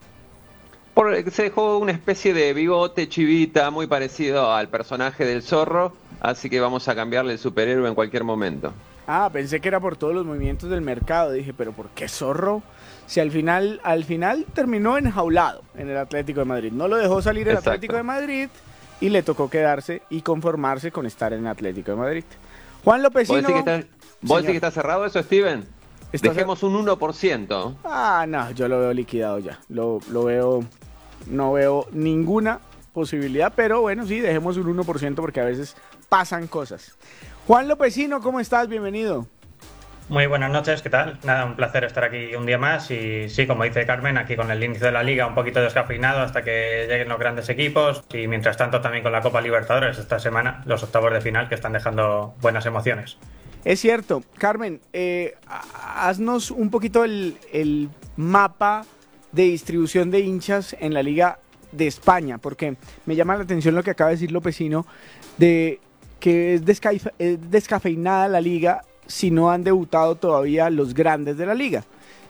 P: Por, se dejó una especie de bigote chivita muy parecido al personaje del Zorro, así que vamos a cambiarle el superhéroe en cualquier momento.
M: Ah, pensé que era por todos los movimientos del mercado. Dije, pero ¿por qué Zorro? Si al final, al final terminó enjaulado en el Atlético de Madrid. No lo dejó salir el Exacto. Atlético de Madrid y le tocó quedarse y conformarse con estar en el Atlético de Madrid. Juan Lopezino...
P: ¿Vos decís que está, ¿vos decís que está cerrado eso, Steven? Dejemos un uno por ciento.
M: Ah, no, yo lo veo liquidado ya. Lo, lo veo... No veo ninguna posibilidad, pero bueno, sí, dejemos un uno por ciento porque a veces pasan cosas. Juan Lopezino, ¿cómo estás? Bienvenido.
Q: Muy buenas noches, ¿qué tal? Nada, un placer estar aquí un día más y sí, como dice Carmen, aquí con el inicio de la Liga un poquito descafeinado hasta que lleguen los grandes equipos y mientras tanto también con la Copa Libertadores esta semana, los octavos de final que están dejando buenas emociones.
M: Es cierto. Carmen, eh, haznos un poquito el, el mapa de distribución de hinchas en la Liga de España, porque me llama la atención lo que acaba de decir Lopezino, de que es, descafe, es descafeinada la Liga si no han debutado todavía los grandes de la Liga.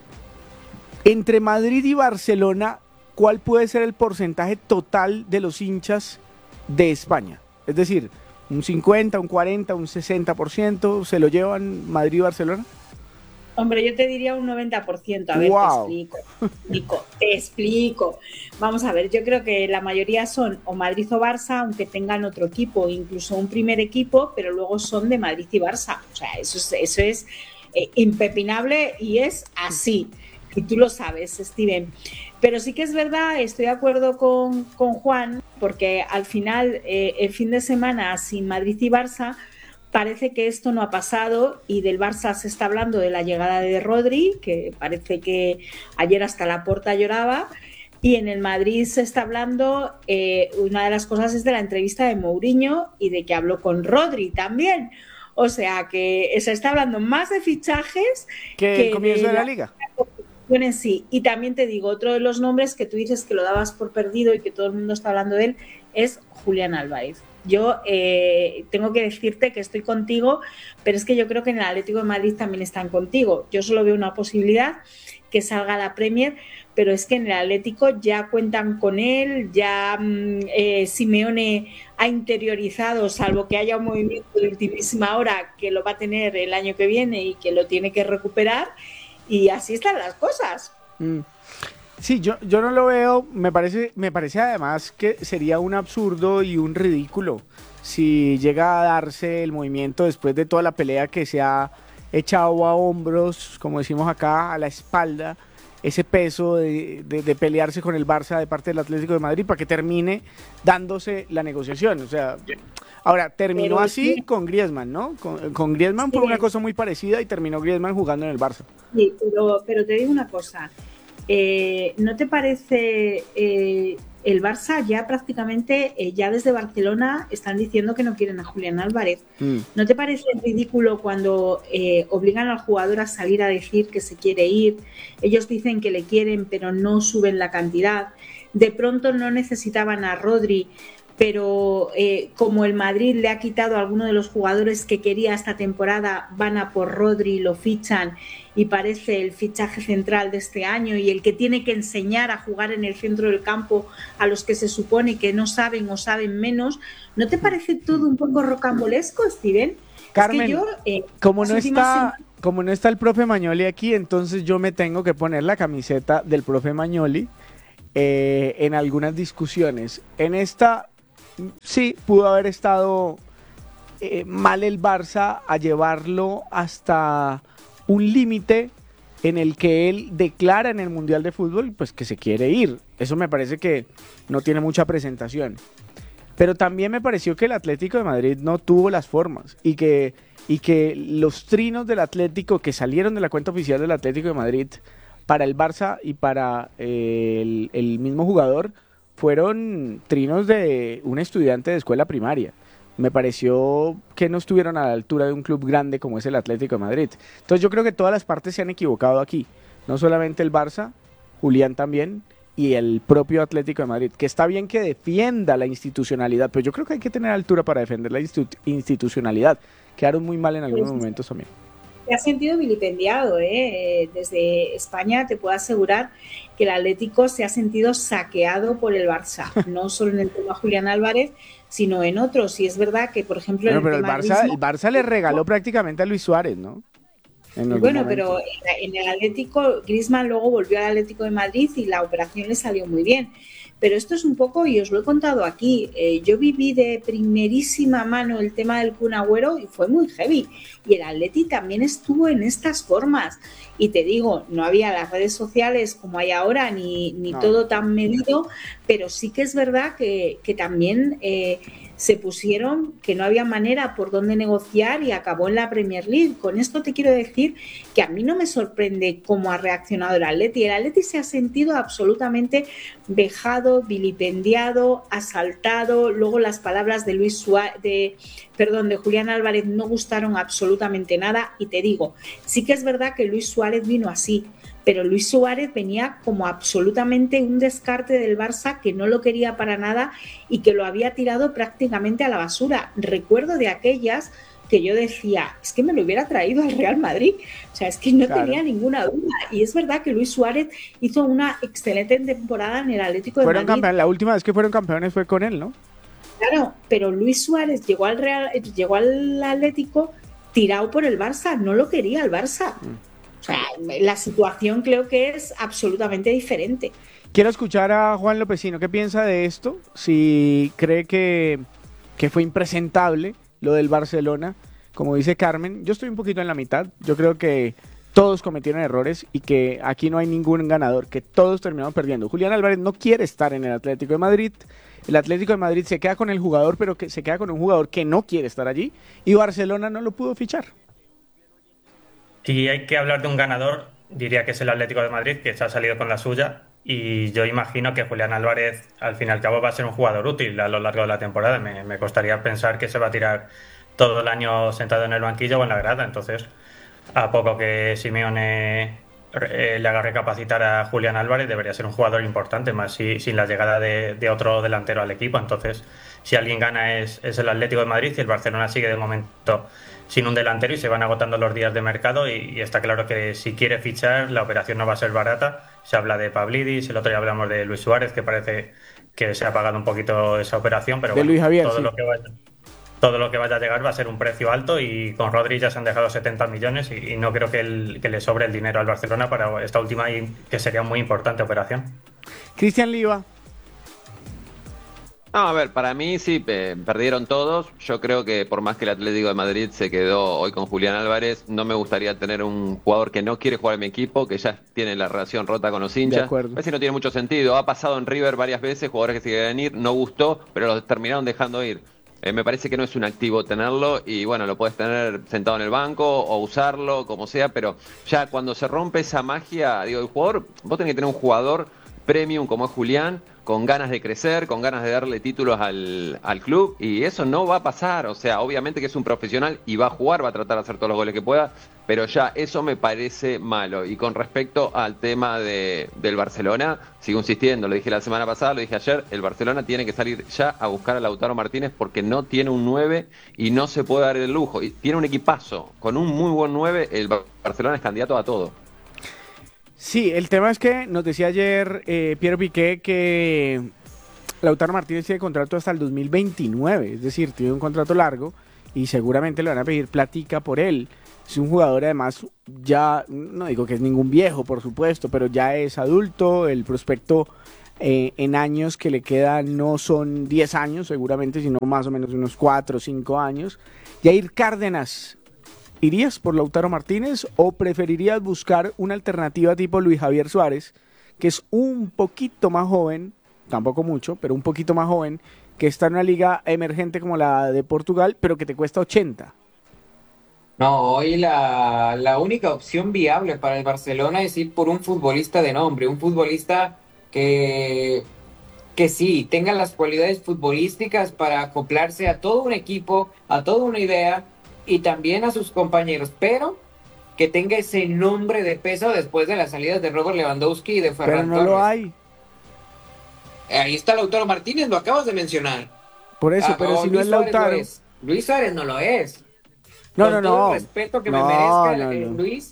M: Entre Madrid y Barcelona, ¿cuál puede ser el porcentaje total de los hinchas de España? Es decir, un cincuenta, un cuarenta, un sesenta por ciento, ¿se lo llevan Madrid y Barcelona?
N: Hombre, yo te diría un noventa por ciento. A ver, wow. te explico, te explico, te explico. Vamos a ver, yo creo que la mayoría son o Madrid o Barça, aunque tengan otro equipo, incluso un primer equipo, pero luego son de Madrid y Barça. O sea, eso es, eso es eh, impepinable y es así. Y tú lo sabes, Steven. Pero sí que es verdad, estoy de acuerdo con, con Juan, porque al final, eh, el fin de semana sin Madrid y Barça, parece que esto no ha pasado y del Barça se está hablando de la llegada de Rodri, que parece que ayer hasta Laporta lloraba, y en el Madrid se está hablando, eh, una de las cosas es de la entrevista de Mourinho y de que habló con Rodri también. O sea que se está hablando más de fichajes
M: que, que el comienzo de, de la, la Liga.
N: En sí. Y también te digo, otro de los nombres que tú dices que lo dabas por perdido y que todo el mundo está hablando de él es Julián Álvarez. Yo eh, tengo que decirte que estoy contigo, pero es que yo creo que en el Atlético de Madrid también están contigo. Yo solo veo una posibilidad, que salga a la Premier, pero es que en el Atlético ya cuentan con él, ya eh, Simeone ha interiorizado, salvo que haya un movimiento de ultimísima hora, que lo va a tener el año que viene y que lo tiene que recuperar, y así están las cosas.
M: Mm. Sí, yo, yo no lo veo, me parece, me parece además que sería un absurdo y un ridículo si llega a darse el movimiento después de toda la pelea que se ha echado a hombros, como decimos acá, a la espalda, ese peso de, de, de pelearse con el Barça de parte del Atlético de Madrid para que termine dándose la negociación. O sea, Ahora, terminó
N: Pero
M: así
N: sí.
M: con Griezmann, ¿no? Con, con Griezmann fue
N: Sí.
M: una cosa muy parecida y terminó Griezmann jugando en el Barça.
N: Sí, pero, pero te digo una cosa. Eh, ¿No te parece eh, el Barça ya prácticamente, eh, ya desde Barcelona están diciendo que no quieren a Julián Álvarez?
M: Mm.
N: ¿No te parece ridículo cuando eh, obligan al jugador a salir a decir que se quiere ir? Ellos dicen que le quieren, pero no suben la cantidad. De pronto no necesitaban a Rodri, pero eh, como el Madrid le ha quitado a alguno de los jugadores que quería esta temporada, van a por Rodri, lo fichan y parece el fichaje central de este año y el que tiene que enseñar a jugar en el centro del campo a los que se supone que no saben o saben menos. ¿No te parece todo un poco rocambolesco, Steven?
M: Carmen,
N: es que yo, eh,
M: como no
N: las últimas
M: está,
N: semanas-
M: como no está el profe Magnoli aquí, entonces yo me tengo que poner la camiseta del profe Magnoli eh, en algunas discusiones. En esta, sí, pudo haber estado eh, mal el Barça a llevarlo hasta un límite en el que él declara en el Mundial de Fútbol pues que se quiere ir. Eso me parece que no tiene mucha presentación. Pero también me pareció que el Atlético de Madrid no tuvo las formas y que, y que los trinos del Atlético que salieron de la cuenta oficial del Atlético de Madrid para el Barça y para eh, el, el mismo jugador fueron trinos de un estudiante de escuela primaria. Me pareció que no estuvieron a la altura de un club grande como es el Atlético de Madrid. Entonces yo creo que todas las partes se han equivocado aquí. No solamente el Barça, Julián también, y el propio Atlético de Madrid. Que está bien que defienda la institucionalidad, pero yo creo que hay que tener altura para defender la institu- institucionalidad. Quedaron muy mal en algunos
N: Pues,
M: momentos también.
N: Se ha sentido vilipendiado, ¿eh? Desde España te puedo asegurar que el Atlético se ha sentido saqueado por el Barça, no solo en el tema Julián Álvarez, sino en otros. Y es verdad que, por ejemplo,
M: Bueno,
N: en
M: pero
N: el
M: el
N: tema
M: Barça,
N: Griezmann-
M: el Barça le regaló prácticamente a Luis Suárez, ¿no? En algún
N: Bueno,
M: momento.
N: pero en el Atlético, Griezmann luego volvió al Atlético de Madrid y la operación le salió muy bien. Pero esto es un poco, y os lo he contado aquí, eh, yo viví de primerísima mano el tema del Kun Agüero y fue muy heavy. Y el Atleti también estuvo en estas formas. Y te digo, no había las redes sociales como hay ahora, ni, ni
R: No.
N: todo tan medido, pero sí que es verdad que, que también eh, se pusieron que no había manera por dónde negociar y acabó en la Premier League. Con esto te quiero decir que a mí no me sorprende cómo ha reaccionado el Atleti. El Atleti se ha sentido absolutamente vejado, vilipendiado, asaltado. Luego las palabras de Luis Suárez, de, perdón, de Julián Álvarez no gustaron absolutamente nada. Y te digo, sí que es verdad que Luis Suárez vino así, pero Luis Suárez venía como absolutamente un descarte del Barça que no lo quería para nada y que lo había tirado prácticamente a la basura. Recuerdo de aquellas que yo decía, es que me lo hubiera traído al Real Madrid, o sea, es que no
M: Claro.
N: tenía ninguna duda. Y es verdad que Luis Suárez hizo una excelente temporada en el Atlético de
M: Fueron
N: Madrid.
M: campeones, la última vez que fueron campeones fue con él, ¿no?
N: Claro, pero Luis Suárez llegó al Real, llegó al Atlético tirado por el Barça, no lo quería el Barça. O sea, la situación creo que es absolutamente diferente.
M: Quiero escuchar a Juan Lopecino. ¿Qué piensa de esto? Si cree que, que fue impresentable lo del Barcelona. Como dice Carmen, yo estoy un poquito en la mitad. Yo creo que todos cometieron errores y que aquí no hay ningún ganador, que todos terminaron perdiendo. Julián Álvarez no quiere estar en el Atlético de Madrid. El Atlético de Madrid se queda con el jugador, pero que se queda con un jugador que no quiere estar allí. Y Barcelona no lo pudo fichar.
Q: Si hay que hablar de un ganador, diría que es el Atlético de Madrid, que se ha salido con la suya. Y yo imagino que Julián Álvarez, al fin y al cabo, va a ser un jugador útil a lo largo de la temporada. Me, me costaría pensar que se va a tirar todo el año sentado en el banquillo o en la grada. Entonces, a poco que Simeone eh, le haga recapacitar a Julián Álvarez, debería ser un jugador importante, más si, sin la llegada de, de otro delantero al equipo. Entonces, si alguien gana es, es el Atlético de Madrid y el Barcelona sigue de momento sin un delantero y se van agotando los días de mercado y, y está claro que si quiere fichar la operación no va a ser barata. Se habla de Pavlidis, el otro día hablamos de Luis Suárez, que parece que se ha pagado un poquito esa operación, pero
M: De
Q: bueno,
M: Luis Javier,
Q: todo
M: sí.
Q: lo que vaya, todo lo que vaya a llegar va a ser un precio alto y con Rodri ya se han dejado setenta millones y, y no creo que, el, que le sobre el dinero al Barcelona para esta última y que sería muy importante operación.
M: Cristian Liva.
P: No, a ver, para mí sí, eh, perdieron todos. Yo creo que por más que el Atlético de Madrid se quedó hoy con Julián Álvarez, no me gustaría tener un jugador que no quiere jugar en mi equipo, que ya tiene la relación rota con los hinchas.
M: acuerdo.
P: A veces no tiene mucho sentido. Ha pasado en River varias veces, jugadores que se querían ir, no gustó, pero los terminaron dejando ir. Eh, me parece que no es un activo tenerlo y bueno, lo puedes tener sentado en el banco o usarlo, como sea, pero ya cuando se rompe esa magia, digo, el jugador, vos tenés que tener un jugador premium como es Julián, con ganas de crecer, con ganas de darle títulos al, al club, y eso no va a pasar. O sea, obviamente que es un profesional y va a jugar, va a tratar de hacer todos los goles que pueda, pero ya eso me parece malo. Y con respecto al tema de, del Barcelona, sigo insistiendo, lo dije la semana pasada, lo dije ayer, el Barcelona tiene que salir ya a buscar a Lautaro Martínez porque no tiene un nueve y no se puede dar el lujo. Y tiene un equipazo, con un muy buen nueve, el Barcelona es candidato a todo.
M: Sí, el tema es que nos decía ayer eh, Pierre Piqué que Lautaro Martínez tiene contrato hasta el dos mil veintinueve, es decir, tiene un contrato largo y seguramente le van a pedir platica por él. Es un jugador además ya, no digo que es ningún viejo por supuesto, pero ya es adulto, el prospecto eh, en años que le quedan no son diez años seguramente, sino más o menos unos cuatro o cinco años. Jair Cárdenas, ¿irías por Lautaro Martínez o preferirías buscar una alternativa tipo Luis Javier Suárez, que es un poquito más joven, tampoco mucho, pero un poquito más joven, que está en una liga emergente como la de Portugal, pero que te cuesta ochenta?
O: No, hoy la, la única opción viable para el Barcelona es ir por un futbolista de nombre, un futbolista que, que sí, tenga las cualidades futbolísticas para acoplarse a todo un equipo, a toda una idea, y también a sus compañeros, pero que tenga ese nombre de peso después de las salidas de Robert Lewandowski y de Ferran
M: Pero no
O: Torres.
M: lo hay.
O: Ahí está Lautaro Martínez, lo acabas de mencionar.
M: Por eso,
O: Ah,
M: pero
O: no,
M: si no
O: Luis
M: es
O: Suárez
M: Lautaro.
O: lo es. Luis Suárez no lo es.
M: No,
O: Con
M: no,
O: todo
M: no.
O: el respeto que
M: No,
O: me merezca
M: no,
O: eh,
M: no.
O: Luis,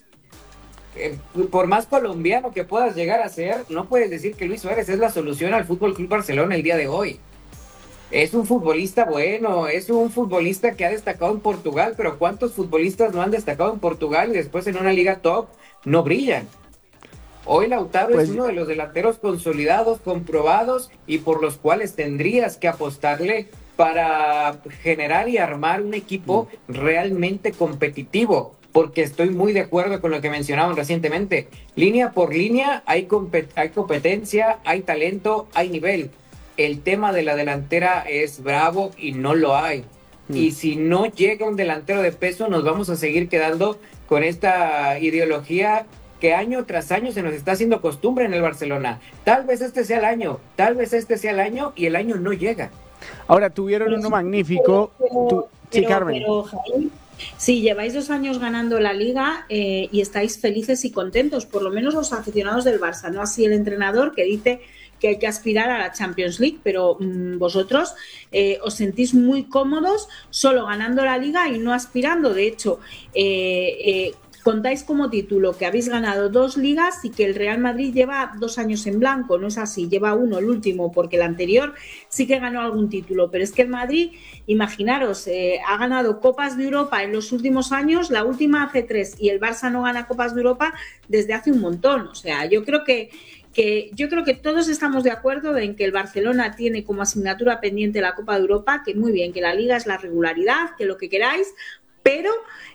O: eh, por más colombiano que puedas llegar a ser, no puedes decir que Luis Suárez es la solución al Fútbol Club Barcelona el día de hoy. Es un futbolista bueno, es un futbolista que ha destacado en Portugal, pero ¿cuántos futbolistas no han destacado en Portugal y después en una liga top no brillan? Hoy Lautaro
M: Pues-
O: es uno de los delanteros consolidados, comprobados y por los cuales tendrías que apostarle para generar y armar un equipo realmente competitivo, porque estoy muy de acuerdo con lo que mencionaban recientemente. Línea por línea hay, compet- hay competencia, hay talento, hay nivel. El tema de la delantera es bravo y no lo hay. Y si no llega un delantero de peso, nos vamos a seguir quedando con esta ideología que año tras año se nos está haciendo costumbre en el Barcelona. Tal vez este sea el año, tal vez este sea el año y el año no llega.
M: Ahora, tuvieron
N: Pero
M: uno
N: sí,
M: magnífico.
N: pero-
M: Tú- sí,
N: pero-
M: Carmen.
N: pero, Jaime, si lleváis dos años ganando la Liga eh, y estáis felices y contentos, por lo menos los aficionados del Barça, no así el entrenador que dice que hay que aspirar a la Champions League, pero mmm, vosotros eh, os sentís muy cómodos solo ganando la Liga y no aspirando. De hecho, eh, eh, contáis como título que habéis ganado dos ligas y que el Real Madrid lleva dos años en blanco. No es así, lleva uno, el último, porque el anterior sí que ganó algún título, pero es que el Madrid, imaginaros, eh, ha ganado Copas de Europa en los últimos años, la última hace tres, y el Barça no gana Copas de Europa desde hace un montón. O sea, yo creo que que yo creo que todos estamos de acuerdo en que el Barcelona tiene como asignatura pendiente la Copa de Europa, que muy bien, que la Liga es la regularidad, que lo que queráis, pero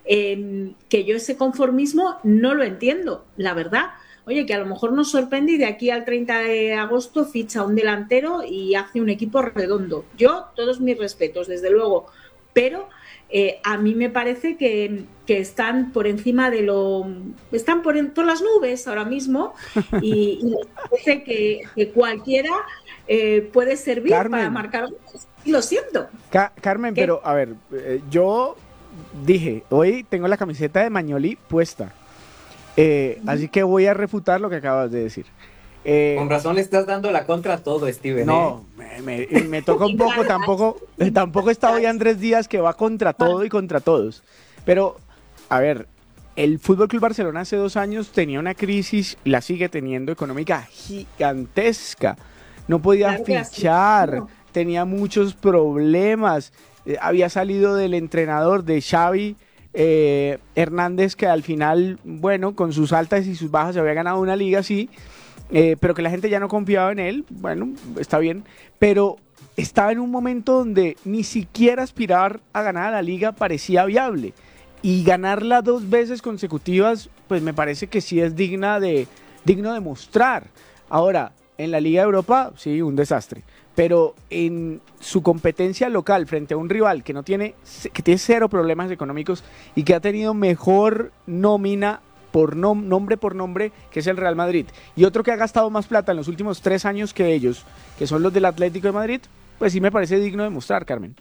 N: eh, que yo ese conformismo no lo entiendo, la verdad. Oye, que a lo mejor nos sorprende y de aquí al treinta de agosto ficha un delantero y hace un equipo redondo. Yo, todos mis respetos, desde luego, pero eh, a mí me parece que, que están por encima de lo... están por, en, por las nubes ahora mismo y, y les parece que, que cualquiera eh, puede servir
M: Carmen.
N: para marcar goles. Y lo siento.
M: Ca- Carmen,
N: ¿Qué?
M: pero a ver, eh, yo dije, hoy tengo la camiseta de Mañoli puesta, eh, así que voy a refutar lo que acabas de decir. Eh,
O: Con razón le estás dando la contra a todo, Steven.
M: no,
O: ¿eh?
M: me, me- me toca un poco, tampoco, tampoco está hoy Andrés Díaz que va contra todo y contra todos. Pero, a ver, el Fútbol Club Barcelona hace dos años tenía una crisis, la sigue teniendo, económica gigantesca. No podía
N: Claro que la sigue
M: fichar,
N: teniendo.
M: tenía muchos problemas. Eh, había salido del entrenador de Xavi eh, Hernández, que al final, bueno, con sus altas y sus bajas se había ganado una liga, sí, eh, pero que la gente ya no confiaba en él. Bueno, está bien, pero estaba en un momento donde ni siquiera aspirar a ganar a la liga parecía viable, y ganarla dos veces consecutivas, pues me parece que sí es digna de, digno de mostrar. Ahora, en la Liga de Europa, sí, un desastre, pero en su competencia local frente a un rival que no tiene, que tiene cero problemas económicos y que ha tenido mejor nómina por nom nombre por nombre, que es el Real Madrid, y otro que ha gastado más plata en los últimos tres años que ellos, que son los del Atlético de Madrid, pues sí me parece digno de mostrar, Carmen.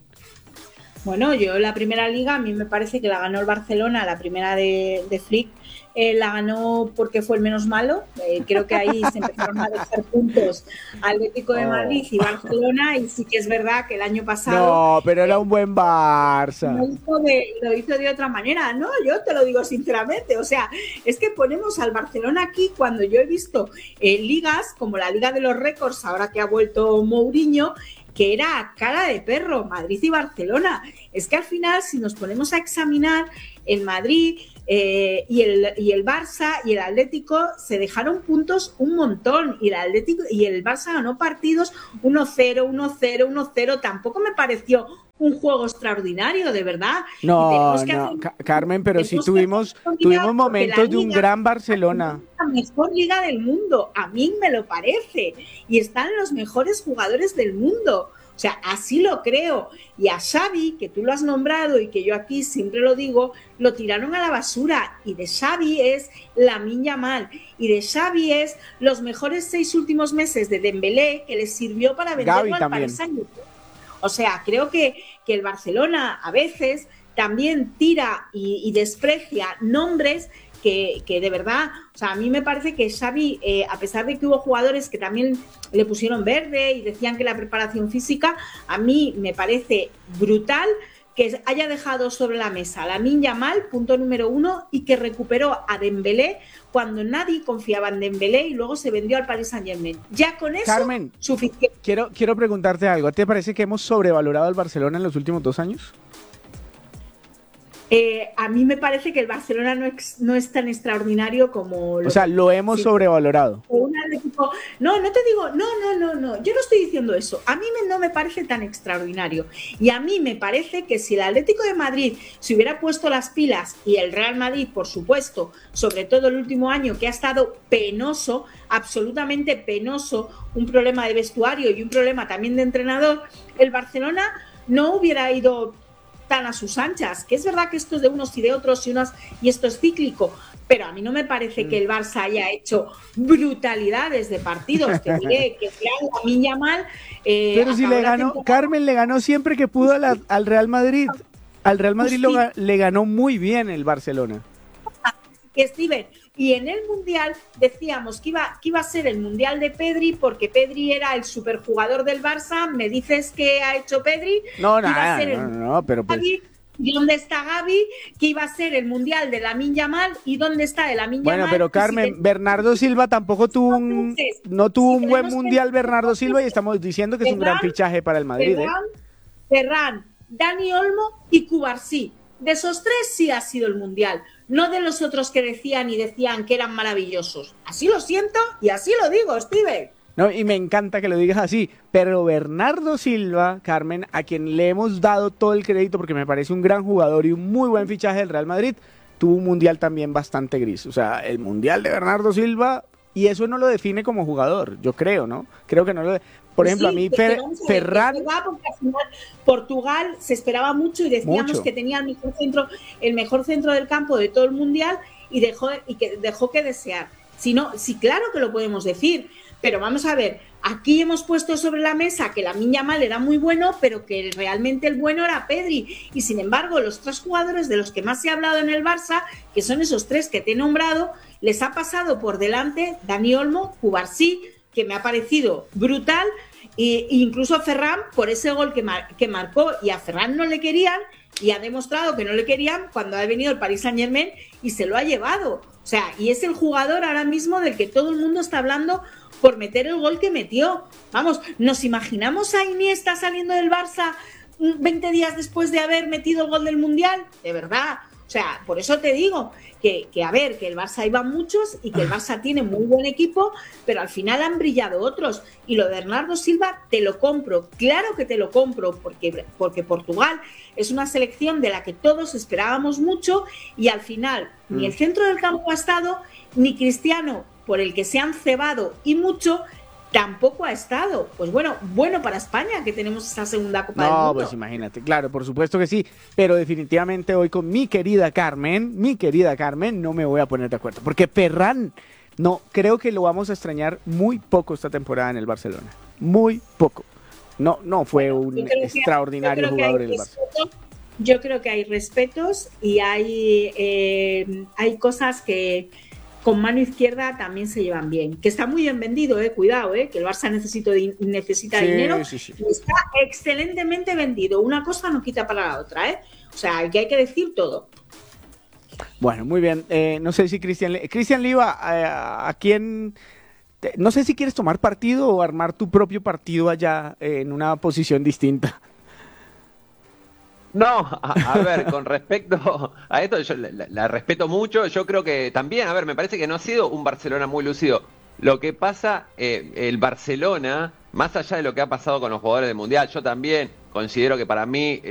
N: Bueno, yo la primera liga, a mí me parece que la ganó el Barcelona, la primera de, de Flick, eh, la ganó porque fue el menos malo, eh, creo que ahí se empezaron a dejar puntos Atlético de Madrid y Barcelona, y sí que es verdad que el año pasado...
M: No, pero era un buen Barça.
N: Lo hizo, de, lo hizo de otra manera, no, yo te lo digo sinceramente, o sea, es que ponemos al Barcelona aquí cuando yo he visto eh, ligas como la Liga de los Récords, ahora que ha vuelto Mourinho, que era cara de perro, Madrid y Barcelona. Es que al final, si nos ponemos a examinar, el Madrid eh, y, el, y el Barça y el Atlético se dejaron puntos un montón, y el Atlético y el Barça ganó partidos uno cero, uno cero, uno cero, tampoco me pareció un juego extraordinario, de verdad.
M: No, no, Ca Carmen, pero sí tuvimos, tuvimos momentos de un gran Barcelona.
N: La mejor liga del mundo, a mí me lo parece, y están los mejores jugadores del mundo. O sea, así lo creo. Y a Xavi, que tú lo has nombrado y que yo aquí siempre lo digo, lo tiraron a la basura. Y de Xavi es Lamine Yamal. Y de Xavi es los mejores seis últimos meses de Dembélé, que les sirvió para venderlo al Paris Saint-Germain. O sea, creo que, que el Barcelona a veces también tira y, y desprecia nombres que, que de verdad, o sea, a mí me parece que Xavi, eh, a pesar de que hubo jugadores que también le pusieron verde y decían que la preparación física, a mí me parece brutal que haya dejado sobre la mesa a Lamine Yamal, punto número uno, y que recuperó a Dembélé cuando nadie confiaba en Dembélé y luego se vendió al Paris Saint-Germain. Ya con eso,
M: Carmen,
N: suficiente.
M: Quiero, quiero preguntarte algo. ¿Te parece que hemos sobrevalorado al Barcelona en los últimos dos años?
N: Eh, a mí me parece que el Barcelona no es, no es tan extraordinario como...
M: Lo o sea, lo hemos sí. sobrevalorado.
N: Equipo... No, no te digo, no, no, no, no, yo no estoy diciendo eso. A mí me, no me parece tan extraordinario. Y a mí me parece que si el Atlético de Madrid se hubiera puesto las pilas, y el Real Madrid, por supuesto, sobre todo el último año, que ha estado penoso, absolutamente penoso, un problema de vestuario y un problema también de entrenador, el Barcelona no hubiera ido tan a sus anchas, que es verdad que esto es de unos y de otros y unas y esto es cíclico, pero a mí no me parece que el Barça haya hecho brutalidades de partidos. Te diré que Lamine Yamal eh,
M: pero si le ganó, temporada... Carmen le ganó siempre que pudo a la, al Real Madrid. Al Real Madrid lo, le ganó muy bien el Barcelona.
N: Que Steven, y en el Mundial decíamos que iba, que iba a ser el Mundial de Pedri, porque Pedri era el superjugador del Barça. ¿Me dices qué ha hecho Pedri?
M: No, nada, no, no, no, pero pues...
N: ¿Y dónde está Gavi? Que iba a ser el Mundial de Lamine Yamal. ¿Y dónde está el Lamine Yamal?
M: Bueno, pero Carmen, si Bernardo Silva tampoco tuvo un, Entonces, no tuvo un buen Mundial Bernardo Silva, y estamos diciendo que Ferran, es un gran fichaje para el Madrid.
N: Ferran,
M: ¿eh?
N: Ferran, Dani Olmo y Cubarsí. De esos tres sí ha sido el Mundial, no de los otros que decían y decían que eran maravillosos. Así lo siento y así lo digo, Steven.
M: No, y me encanta que lo digas así, pero Bernardo Silva, Carmen, a quien le hemos dado todo el crédito porque me parece un gran jugador y un muy buen fichaje del Real Madrid, tuvo un Mundial también bastante gris. O sea, el Mundial de Bernardo Silva, y eso no lo define como jugador, yo creo, ¿no? Creo que no lo... Por ejemplo, sí, a mí Fer, a ver, Ferran...
N: Porque al final Portugal se esperaba mucho y decíamos mucho. que tenía el mejor centro, el mejor centro del campo de todo el Mundial, y dejó, y que dejó que desear. Si no, sí, claro que lo podemos decir, pero vamos a ver, aquí hemos puesto sobre la mesa que Lamine Yamal era muy bueno, pero que realmente el bueno era Pedri, y sin embargo los tres jugadores de los que más se ha hablado en el Barça, que son esos tres que te he nombrado, les ha pasado por delante Dani Olmo, Cubarsí, que me ha parecido brutal, e incluso a Ferran por ese gol que, mar que marcó, y a Ferran no le querían, y ha demostrado que no le querían cuando ha venido el Paris Saint-Germain y se lo ha llevado. O sea, y es el jugador ahora mismo del que todo el mundo está hablando por meter el gol que metió. Vamos, ¿nos imaginamos a Iniesta saliendo del Barça veinte días después de haber metido el gol del Mundial? De verdad. O sea, por eso te digo que, que, a ver, que el Barça iba muchos y que el Barça tiene muy buen equipo, pero al final han brillado otros. Y lo de Bernardo Silva te lo compro, claro que te lo compro, porque, porque Portugal es una selección de la que todos esperábamos mucho, y al final mm. ni el centro del campo ha estado, ni Cristiano, por el que se han cebado y mucho, tampoco ha estado. Pues bueno, bueno para España que tenemos esa segunda Copa del Mundo.
M: No, pues imagínate, claro, por supuesto que sí, pero definitivamente hoy con mi querida Carmen, mi querida Carmen, no me voy a poner de acuerdo, porque Ferran, no, creo que lo vamos a extrañar muy poco esta temporada en el Barcelona, muy poco. No, no fue un extraordinario
N: hay,
M: jugador en el Barcelona.
N: Yo creo que hay respetos y hay, eh, hay cosas que con mano izquierda también se llevan bien. Que está muy bien vendido, eh, cuidado, eh, que el Barça necesito, necesita
M: Sí,
N: dinero.
M: sí, sí.
N: Y está excelentemente vendido. Una cosa no quita para la otra, ¿eh? O sea, que hay que decir todo.
M: Bueno, muy bien. Eh, no sé si Cristian Cristian Liva, eh, ¿a quién? te- No sé si quieres tomar partido o armar tu propio partido allá eh, en una posición distinta.
P: No, a, a ver, con respecto a esto, yo la, la- la respeto mucho. Yo creo que también, a ver, me parece que no ha sido un Barcelona muy lucido. Lo que pasa, eh, el Barcelona, más allá de lo que ha pasado con los jugadores del Mundial, yo también considero que para mí